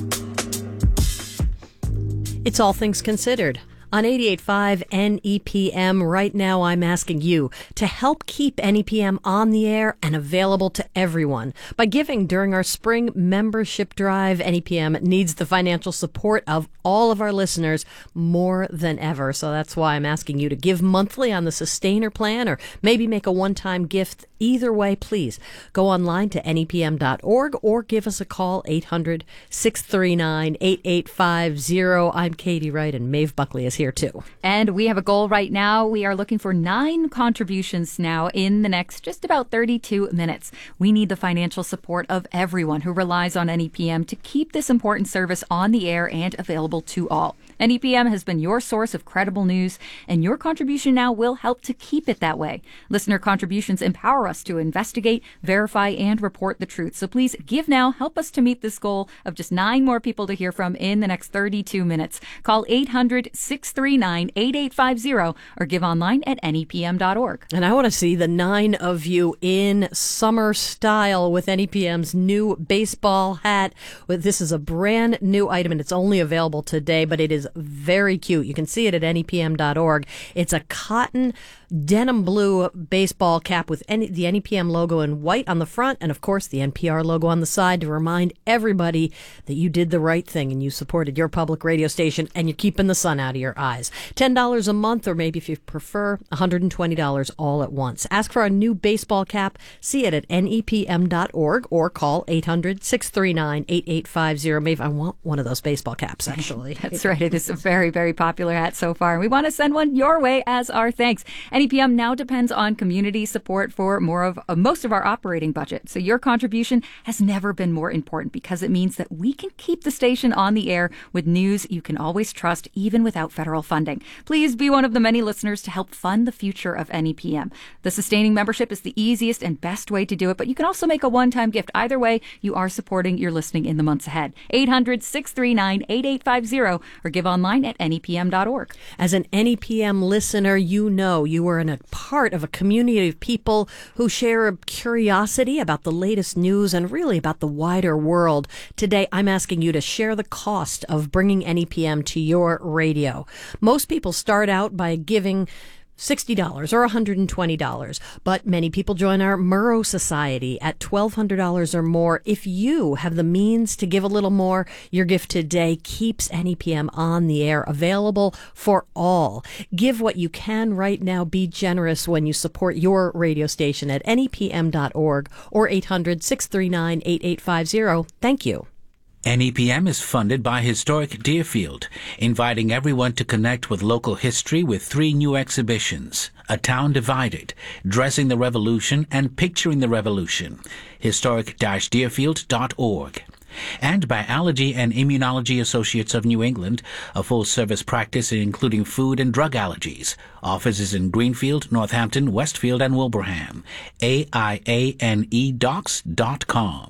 Speaker 16: It's All Things Considered. On eighty-eight point five N E P M, right now I'm asking you to help keep N E P M on the air and available to everyone. By giving during our spring membership drive, N E P M needs the financial support of all of our listeners more than ever. So that's why I'm asking you to give monthly on the Sustainer plan or maybe make a one-time gift. Either way, please go online to N E P M dot org or give us a call, eight hundred, six three nine, eight eight five zero. I'm Katie Wright, and Maeve Buckley is here too.
Speaker 17: And we have a goal right now. We are looking for nine contributions now in the next just about thirty-two minutes. We need the financial support of everyone who relies on N E P M to keep this important service on the air and available to all. N E P M has been your source of credible news, and your contribution now will help to keep it that way. Listener contributions empower us to investigate, verify, and report the truth. So please give now. Help us to meet this goal of just nine more people to hear from in the next thirty-two minutes. Call eight hundred, six three nine, eight eight five zero or give online at N E P M dot org.
Speaker 16: And I want to see the nine of you in summer style with N E P M's new baseball hat. This is a brand new item, and it's only available today, but it is very cute. You can see it at N E P M dot org. It's a cotton denim blue baseball cap with N- the N E P M logo in white on the front and, of course, the N P R logo on the side to remind everybody that you did the right thing and you supported your public radio station and you're keeping the sun out of your eyes. ten dollars a month, or maybe if you prefer, one hundred twenty dollars all at once. Ask for our new baseball cap. See it at N E P M dot org or call eight hundred, six three nine, eight eight five zero. Maybe I want one of those baseball caps, actually.
Speaker 17: That's right. It is a very, very popular hat so far, and we want to send one your way as our thanks. N E P M now depends on community support for more of uh, most of our operating budget. So your contribution has never been more important because it means that we can keep the station on the air with news you can always trust, even without federal funding. Please be one of the many listeners to help fund the future of N E P M. The sustaining membership is the easiest and best way to do it, but you can also make a one-time gift. Either way, you are supporting your listening in the months ahead. eight hundred, six three nine, eight eight five zero or give online at N E P M dot org.
Speaker 16: As an N E P M listener, you know you are in a part of a community of people who share a curiosity about the latest news and really about the wider world. Today, I'm asking you to share the cost of bringing N E P M to your radio. Most people start out by giving sixty dollars or one hundred twenty dollars, but many people join our Murrow Society at twelve hundred dollars or more. If you have the means to give a little more, your gift today keeps N E P M on the air, available for all. Give what you can right now. Be generous when you support your radio station at N E P M dot org or eight hundred, six three nine, eight eight five zero. Thank you.
Speaker 10: N E P M is funded by Historic Deerfield, inviting everyone to connect with local history with three new exhibitions: A Town Divided, Dressing the Revolution, and Picturing the Revolution. historic dash deerfield dot org. And by Allergy and Immunology Associates of New England, a full-service practice including food and drug allergies. Offices in Greenfield, Northampton, Westfield, and Wilbraham. A I A N E docs dot com.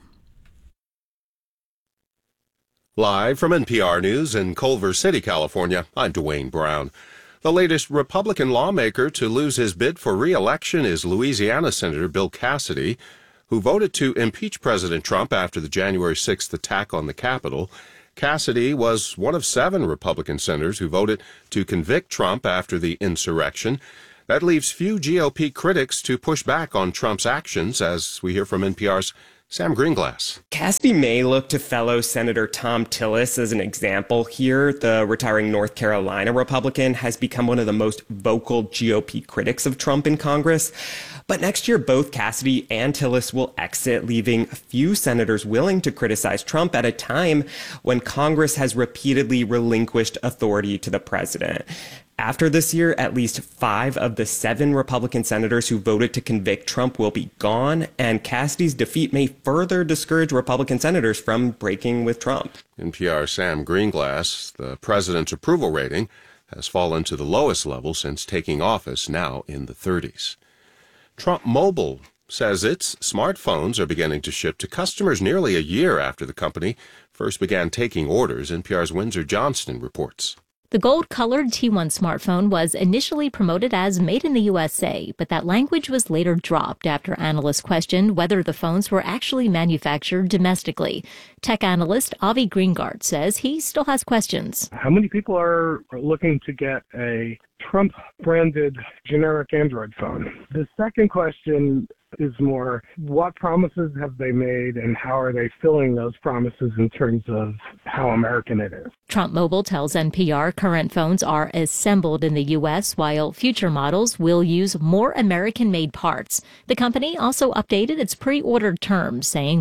Speaker 4: Live from N P R News in Culver City, California, I'm Dwayne Brown.
Speaker 15: The latest Republican lawmaker to lose his bid for re-election is Louisiana Senator Bill Cassidy, who voted to impeach President Trump after the January sixth attack on the Capitol. Cassidy was one of seven Republican senators who voted to convict Trump after the insurrection. That leaves few G O P critics to push back on Trump's actions, as we hear from N P R's Sam Greenglass.
Speaker 4: Cassidy may look to fellow Senator Thom Tillis as an example here. The retiring North Carolina Republican has become one of the most vocal G O P critics of Trump in Congress. But next year, both Cassidy and Tillis will exit, leaving few senators willing to criticize Trump at a time when Congress has repeatedly relinquished authority to the president. After this year, at least five of the seven Republican senators who voted to convict Trump will be gone, and Cassidy's defeat may further discourage Republican senators from breaking with Trump.
Speaker 15: N P R's Sam Greenglass. The president's approval rating has fallen to the lowest level since taking office, now in the thirties. Trump Mobile says its smartphones are beginning to ship to customers nearly a year after the company first began taking orders. N P R's Windsor Johnston reports.
Speaker 6: The gold-colored T one smartphone was initially promoted as made in the U S A, but that language was later dropped after analysts questioned whether the phones were actually manufactured domestically. Tech analyst Avi Greengard says he still has questions.
Speaker 7: How many people are looking to get a Trump-branded generic Android phone? The second question is more, what promises have they made and how are they filling those promises in terms of how American it is?
Speaker 6: Trump Mobile tells N P R current phones are assembled in the U S, while future models will use more American-made parts. The company also updated its pre-ordered terms, saying,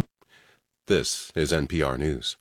Speaker 15: This is N P R News.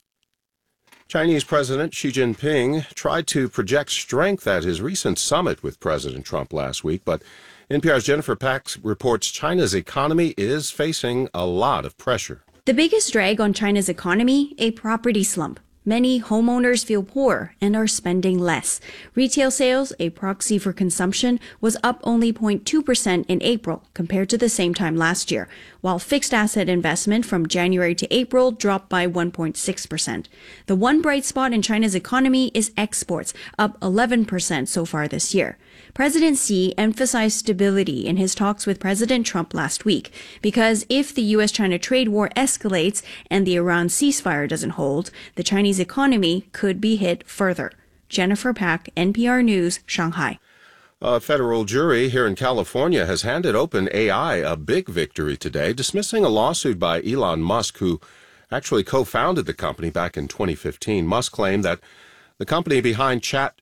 Speaker 15: Chinese President Xi Jinping tried to project strength at his recent summit with President Trump last week, but N P R's Jennifer Pax reports China's economy is facing a lot of pressure.
Speaker 8: The biggest drag on China's economy, a property slump. Many homeowners feel poor and are spending less. Retail sales, a proxy for consumption, was up only zero point two percent in April compared to the same time last year, while fixed asset investment from January to April dropped by one point six percent. The one bright spot in China's economy is exports, up eleven percent so far this year. President Xi emphasized stability in his talks with President Trump last week, because if the U S China trade war escalates and the Iran ceasefire doesn't hold, the Chinese economy could be hit further. Jennifer Pack, N P R News, Shanghai.
Speaker 15: A federal jury here in California has handed OpenAI a big victory today, dismissing a lawsuit by Elon Musk, who actually co-founded the company back in twenty fifteen. Musk claimed that the company behind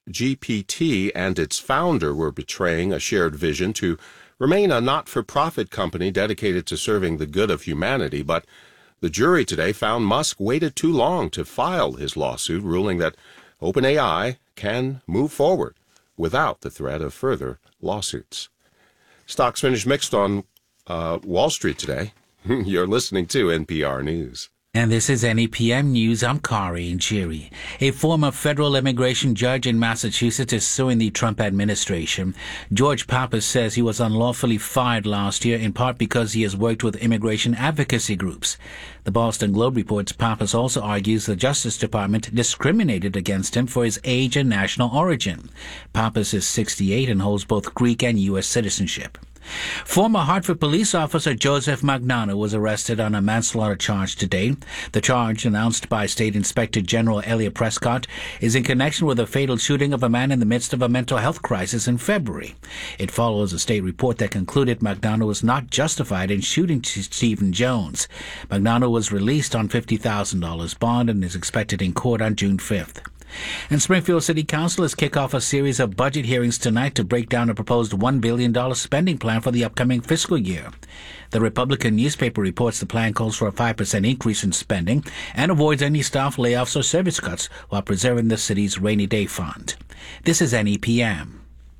Speaker 15: ChatGPT and its founder were betraying a shared vision to remain a not-for-profit company dedicated to serving the good of humanity, but the jury today found Musk waited too long to file his lawsuit, ruling that OpenAI can move forward without the threat of further lawsuits. Stocks finished mixed on uh, Wall Street today. You're listening to N P R News.
Speaker 10: And this is N E P M News. I'm Kari Njiri. A former federal immigration judge in Massachusetts is suing the Trump administration. George Pappas says he was unlawfully fired last year, in part because he has worked with immigration advocacy groups. The Boston Globe reports Pappas also argues the Justice Department discriminated against him for his age and national origin. Pappas is sixty-eight and holds both Greek and U S citizenship. Former Hartford police officer Joseph Magnano was arrested on a manslaughter charge today. The charge, announced by State Inspector General Elliot Prescott, is in connection with the fatal shooting of a man in the midst of a mental health crisis in February. It follows a state report that concluded Magnano was not justified in shooting Stephen Jones. Magnano was released on fifty thousand dollars bond and is expected in court on June fifth. And Springfield City Councilors kick off a series of budget hearings tonight to break down a proposed one billion dollars spending plan for the upcoming fiscal year. The Republican newspaper reports the plan calls for a five percent increase in spending and avoids any staff layoffs or service cuts while preserving the city's rainy day fund. This is N E P M.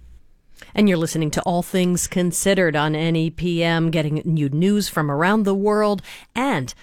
Speaker 16: And you're listening to All Things Considered on N E P M, getting you news from around the world and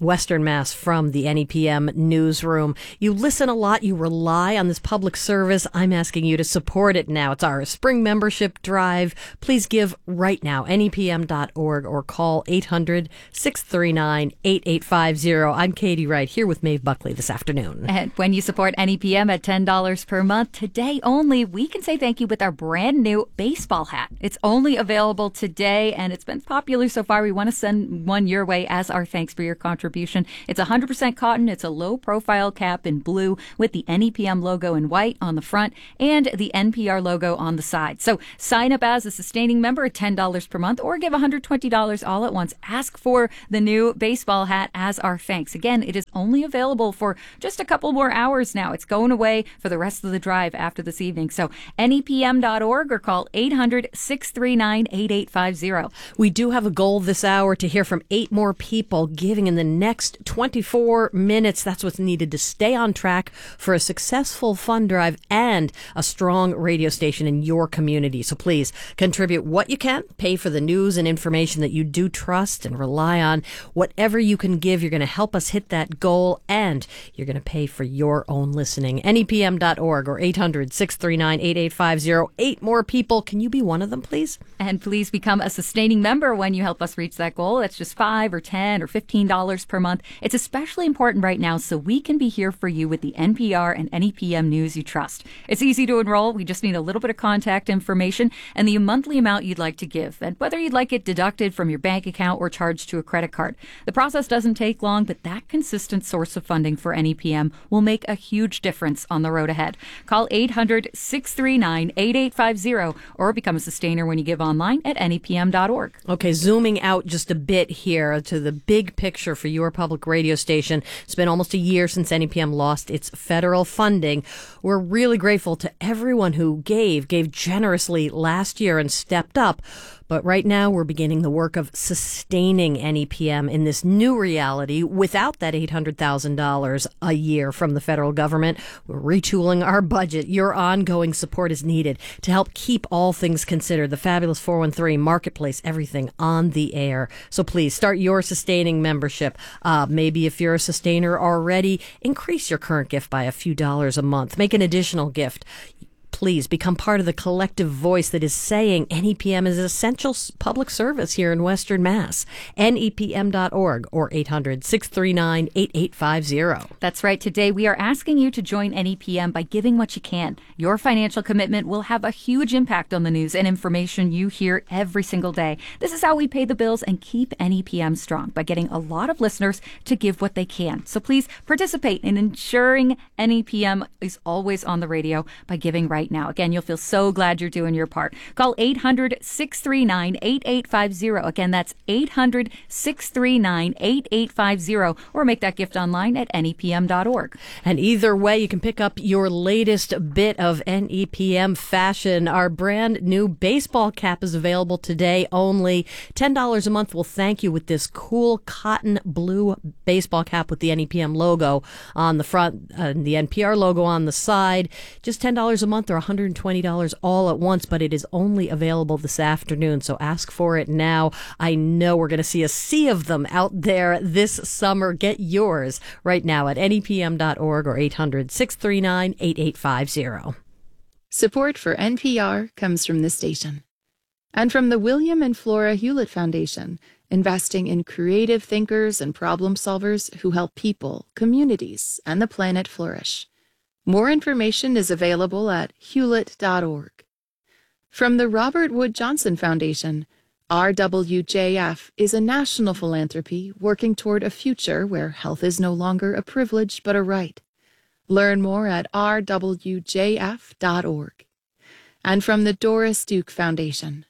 Speaker 16: Western Mass from the N E P M newsroom. You listen a lot. You rely on this public service. I'm asking you to support it now. It's our spring membership drive. Please give right now, N E P M dot org, or call eight hundred, six three nine, eight eight five zero. I'm Katie Wright here with Maeve Buckley this afternoon.
Speaker 17: And when you support N E P M at ten dollars per month, today only, we can say thank you with our brand new baseball hat. It's only available today, and it's been popular so far. We want to send one your way as our thanks for your contribution. It's one hundred percent cotton. It's a low-profile cap in blue with the N E P M logo in white on the front and the N P R logo on the side. So sign up as a sustaining member at ten dollars per month or give one hundred twenty dollars all at once. Ask for the new baseball hat as our thanks. Again, it is only available for just a couple more hours now. It's going away for the rest of the drive after this evening. So N E P M dot org or call eight hundred, six three nine, eight eight five zero.
Speaker 16: We do have a goal this hour to hear from eight more people giving in the next twenty-four minutes. That's what's needed to stay on track for a successful fund drive and a strong radio station in your community. So please contribute what you can, pay for the news and information that you do trust and rely on. Whatever you can give, you're going to help us hit that goal, and you're going to pay for your own listening. N E P M dot org or eight hundred, six three nine, eight eight five zero. Eight more people. Can you be one of them, please?
Speaker 17: And please become a sustaining member when you help us reach that goal. That's just five or ten or fifteen dollars per month. It's especially important right now so we can be here for you with the N P R and N E P M news you trust. It's easy to enroll. We just need a little bit of contact information and the monthly amount you'd like to give, and whether you'd like it deducted from your bank account or charged to a credit card. The process doesn't take long, but that consistent source of funding for N E P M will make a huge difference on the road ahead. Call eight hundred, six three nine, eight eight five zero or become a sustainer when you give online at N E P M dot org.
Speaker 16: Okay, zooming out just a bit here to the big picture for your public radio station. It's been almost a year since N E P M lost its federal funding. We're really grateful to everyone who gave, gave generously last year and stepped up. But right now, we're beginning the work of sustaining N E P M in this new reality without that eight hundred thousand dollars a year from the federal government. We're retooling our budget. Your ongoing support is needed to help keep All Things Considered, the fabulous four one three Marketplace, everything on the air. So please start your sustaining membership. Uh, maybe if you're a sustainer already, increase your current gift by a few dollars a month. Make an additional gift. Please become part of the collective voice that is saying N E P M is an essential public service here in Western Mass. N E P M dot org or eight hundred, six three nine, eight eight five zero.
Speaker 17: That's right. Today, we are asking you to join N E P M by giving what you can. Your financial commitment will have a huge impact on the news and information you hear every single day. This is how we pay the bills and keep N E P M strong, by getting a lot of listeners to give what they can. So please participate in ensuring N E P M is always on the radio by giving right now. Again, you'll feel so glad you're doing your part. Call eight hundred, six three nine, eight eight five zero. Again, that's eight hundred, six three nine, eight eight five zero, or make that gift online at N E P M dot org.
Speaker 16: And either way, you can pick up your latest bit of N E P M fashion. Our brand new baseball cap is available today only. ten dollars a month will thank you with this cool cotton blue baseball cap with the N E P M logo on the front and the N P R logo on the side. Just ten dollars a month or one hundred twenty dollars all at once, but it is only available this afternoon, so ask for it now. I know we're going to see a sea of them out there this summer. Get yours right now at N E P M dot org or eight hundred, six three nine, eight eight five zero.
Speaker 9: Support for N P R comes from this station and from the William and Flora Hewlett Foundation, investing in creative thinkers and problem solvers who help people, communities, and the planet flourish. More information is available at hewlett dot org. From the Robert Wood Johnson Foundation, R W J F is a national philanthropy working toward a future where health is no longer a privilege but a right. Learn more at r w j f dot org. And from the Doris Duke Foundation.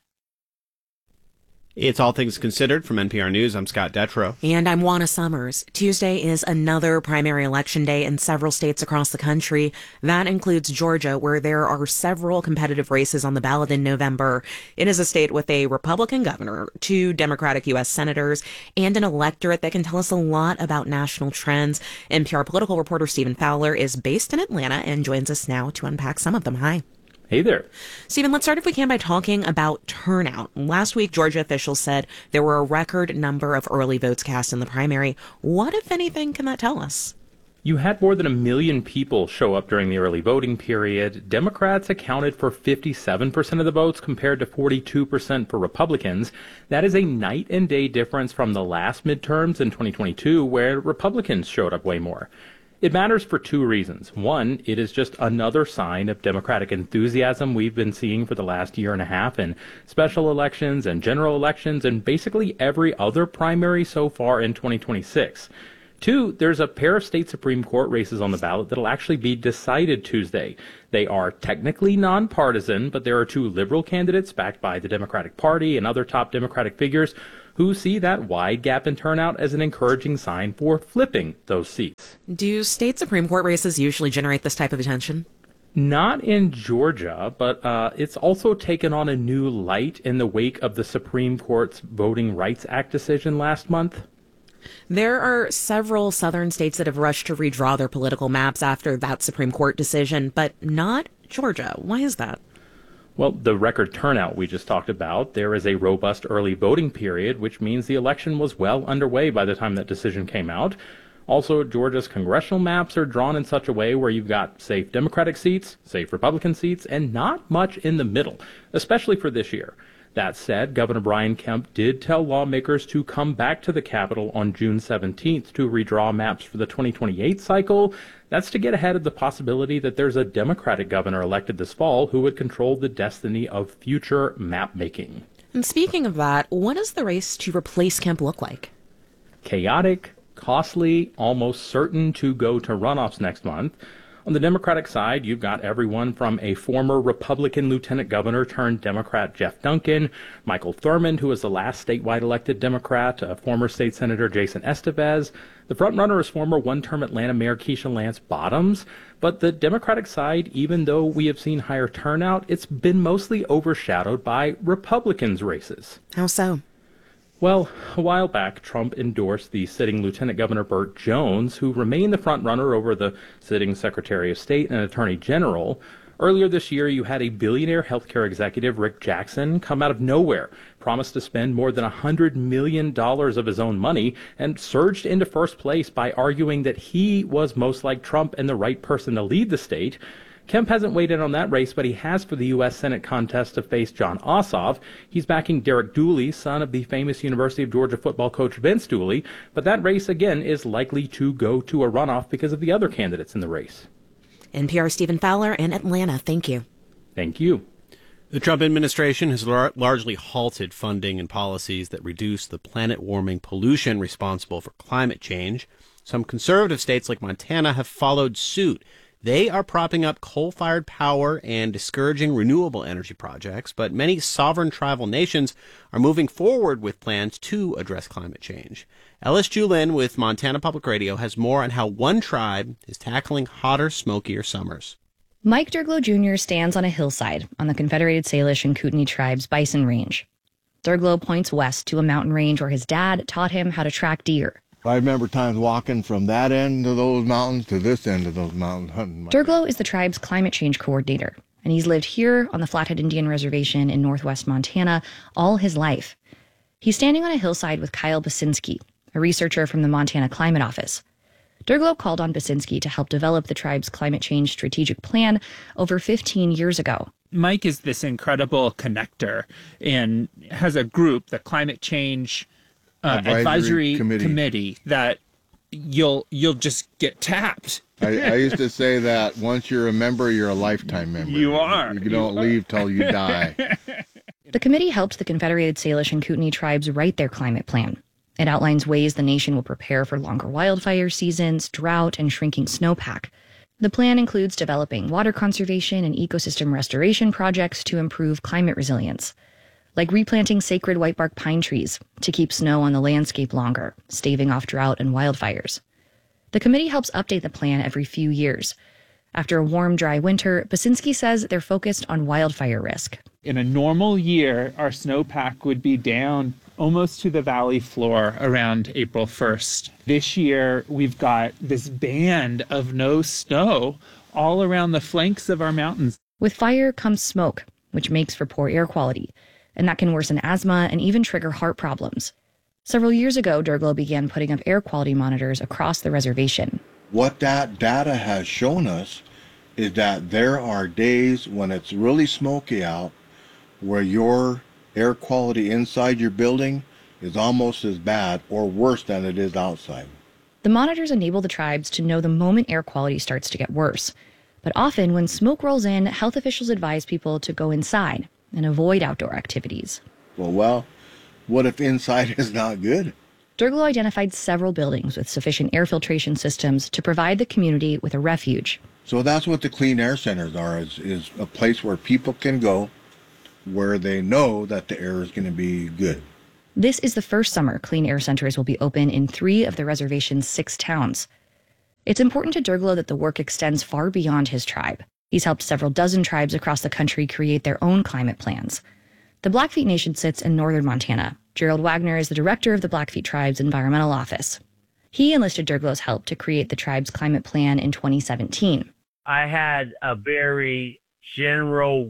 Speaker 19: It's All Things Considered from N P R News. I'm Scott Detrow.
Speaker 18: And I'm Juana Summers. Tuesday is another primary election day in several states across the country. That includes Georgia, where there are several competitive races on the ballot in November. It is a state with a Republican governor, two Democratic U S senators, and an electorate that can tell us a lot about national trends. N P R political reporter Stephen Fowler is based in Atlanta and joins us now to unpack some of them. Hi.
Speaker 11: Hey there.
Speaker 18: Stephen, let's start if we can by talking about turnout. Last week, Georgia officials said there were a record number of early votes cast in the primary. What, if anything, can that tell us?
Speaker 11: You had more than a million people show up during the early voting period. Democrats accounted for fifty-seven percent of the votes compared to forty-two percent for Republicans. That is a night and day difference from the last midterms in twenty twenty-two, where Republicans showed up way more. It matters for two reasons. One, it is just another sign of Democratic enthusiasm we've been seeing for the last year and a half in special elections and general elections and basically every other primary so far in twenty twenty-six. Two, there's a pair of state Supreme Court races on the ballot that'll actually be decided Tuesday. They are technically nonpartisan, but there are two liberal candidates backed by the Democratic Party and other top Democratic figures who see that wide gap in turnout as an encouraging sign for flipping those seats.
Speaker 18: Do state Supreme Court races usually generate this type of attention?
Speaker 11: Not in Georgia, but uh, it's also taken on a new light in the wake of the Supreme Court's Voting Rights Act decision last month.
Speaker 18: There are several southern states that have rushed to redraw their political maps after that Supreme Court decision, but not Georgia. Why is that?
Speaker 11: Well, the record turnout we just talked about, there is a robust early voting period, which means the election was well underway by the time that decision came out. Also, Georgia's congressional maps are drawn in such a way where you've got safe Democratic seats, safe Republican seats, and not much in the middle, especially for this year. That said, Governor Brian Kemp did tell lawmakers to come back to the Capitol on June seventeenth to redraw maps for the twenty twenty-eight cycle. That's to get ahead of the possibility that there's a Democratic governor elected this fall who would control the destiny of future map making.
Speaker 18: And speaking of that, what does the race to replace Kemp look like?
Speaker 11: Chaotic, costly, almost certain to go to runoffs next month. On the Democratic side, you've got everyone from a former Republican lieutenant governor turned Democrat Jeff Duncan, Michael Thurmond, who was the last statewide elected Democrat, uh, former state senator Jason Estevez. The frontrunner is former one-term Atlanta Mayor Keisha Lance Bottoms. But the Democratic side, even though we have seen higher turnout, it's been mostly overshadowed by Republicans' races.
Speaker 18: How so?
Speaker 11: Well, a while back, Trump endorsed the sitting Lieutenant Governor Burt Jones, who remained the frontrunner over the sitting Secretary of State and Attorney General. Earlier this year, you had a billionaire healthcare executive, Rick Jackson, come out of nowhere, promised to spend more than one hundred million dollars of his own money, and surged into first place by arguing that he was most like Trump and the right person to lead the state. Kemp hasn't weighed in on that race, but he has for the U S Senate contest to face Jon Ossoff. He's backing Derek Dooley, son of the famous University of Georgia football coach Vince Dooley. But that race, again, is likely to go to a runoff because of the other candidates in the race.
Speaker 18: N P R Stephen Fowler in Atlanta. Thank you.
Speaker 11: Thank you.
Speaker 19: The Trump administration has lar- largely halted funding and policies that reduce the planet-warming pollution responsible for climate change. Some conservative states like Montana have followed suit. They are propping up coal-fired power and discouraging renewable energy projects, but many sovereign tribal nations are moving forward with plans to address climate change. Ellis Julin with Montana Public Radio has more on how one tribe is tackling hotter, smokier summers.
Speaker 12: Mike Durglo Junior stands on a hillside on the Confederated Salish and Kootenai Tribes' Bison Range. Durglo points west to a mountain range where his dad taught him how to track deer.
Speaker 13: I remember times walking from that end of those mountains to this end of those mountains hunting.
Speaker 12: Durglo is the tribe's climate change coordinator, and he's lived here on the Flathead Indian Reservation in northwest Montana all his life. He's standing on a hillside with Kyle Basinski, a researcher from the Montana Climate Office. Durglo called on Basinski to help develop the tribe's climate change strategic plan over fifteen years ago.
Speaker 14: Mike is this incredible connector and has a group, the Climate Change Uh, advisory, advisory committee. committee that you'll you'll just get tapped.
Speaker 13: I, I used to say that once you're a member, you're a lifetime member.
Speaker 14: You are.
Speaker 13: You, you
Speaker 14: you
Speaker 13: don't
Speaker 14: are.
Speaker 13: leave till you die.
Speaker 12: The committee helped the Confederated Salish and Kootenai tribes write their climate plan. It outlines ways the nation will prepare for longer wildfire seasons, drought, and shrinking snowpack. The plan includes developing water conservation and ecosystem restoration projects to improve climate resilience, like replanting sacred whitebark pine trees to keep snow on the landscape longer, staving off drought and wildfires. The committee helps update the plan every few years. After a warm, dry winter, Basinski says they're focused on wildfire risk.
Speaker 14: In a normal year, our snowpack would be down almost to the valley floor around April first. This year, we've got this band of no snow all around the flanks of our mountains.
Speaker 12: With fire comes smoke, which makes for poor air quality, and that can worsen asthma and even trigger heart problems. Several years ago, Derglo began putting up air quality monitors across the reservation.
Speaker 13: What that data has shown us is that there are days when it's really smoky out where your air quality inside your building is almost as bad or worse than it is outside.
Speaker 12: The monitors enable the tribes to know the moment air quality starts to get worse. But often, when smoke rolls in, health officials advise people to go inside and avoid outdoor activities.
Speaker 13: Well, well, what if inside is not good?
Speaker 12: Derglo identified several buildings with sufficient air filtration systems to provide the community with a refuge.
Speaker 13: So that's what the clean air centers are, is, is a place where people can go where they know that the air is going to be good.
Speaker 12: This is the first summer clean air centers will be open in three of the reservation's six towns. It's important to Derglo that the work extends far beyond his tribe. He's helped several dozen tribes across the country create their own climate plans. The Blackfeet Nation sits in northern Montana. Gerald Wagner is the director of the Blackfeet Tribe's Environmental Office. He enlisted Derglo's help to create the tribe's climate plan in twenty seventeen.
Speaker 5: I had a very general...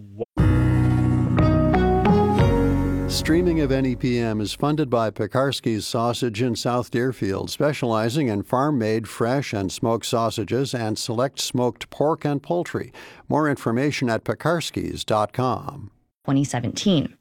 Speaker 20: Streaming of N E P M is funded by Pekarsky's Sausage in South Deerfield, specializing in farm-made fresh and smoked sausages and select smoked pork and poultry. More information at pekarsky's dot com.
Speaker 12: twenty seventeen.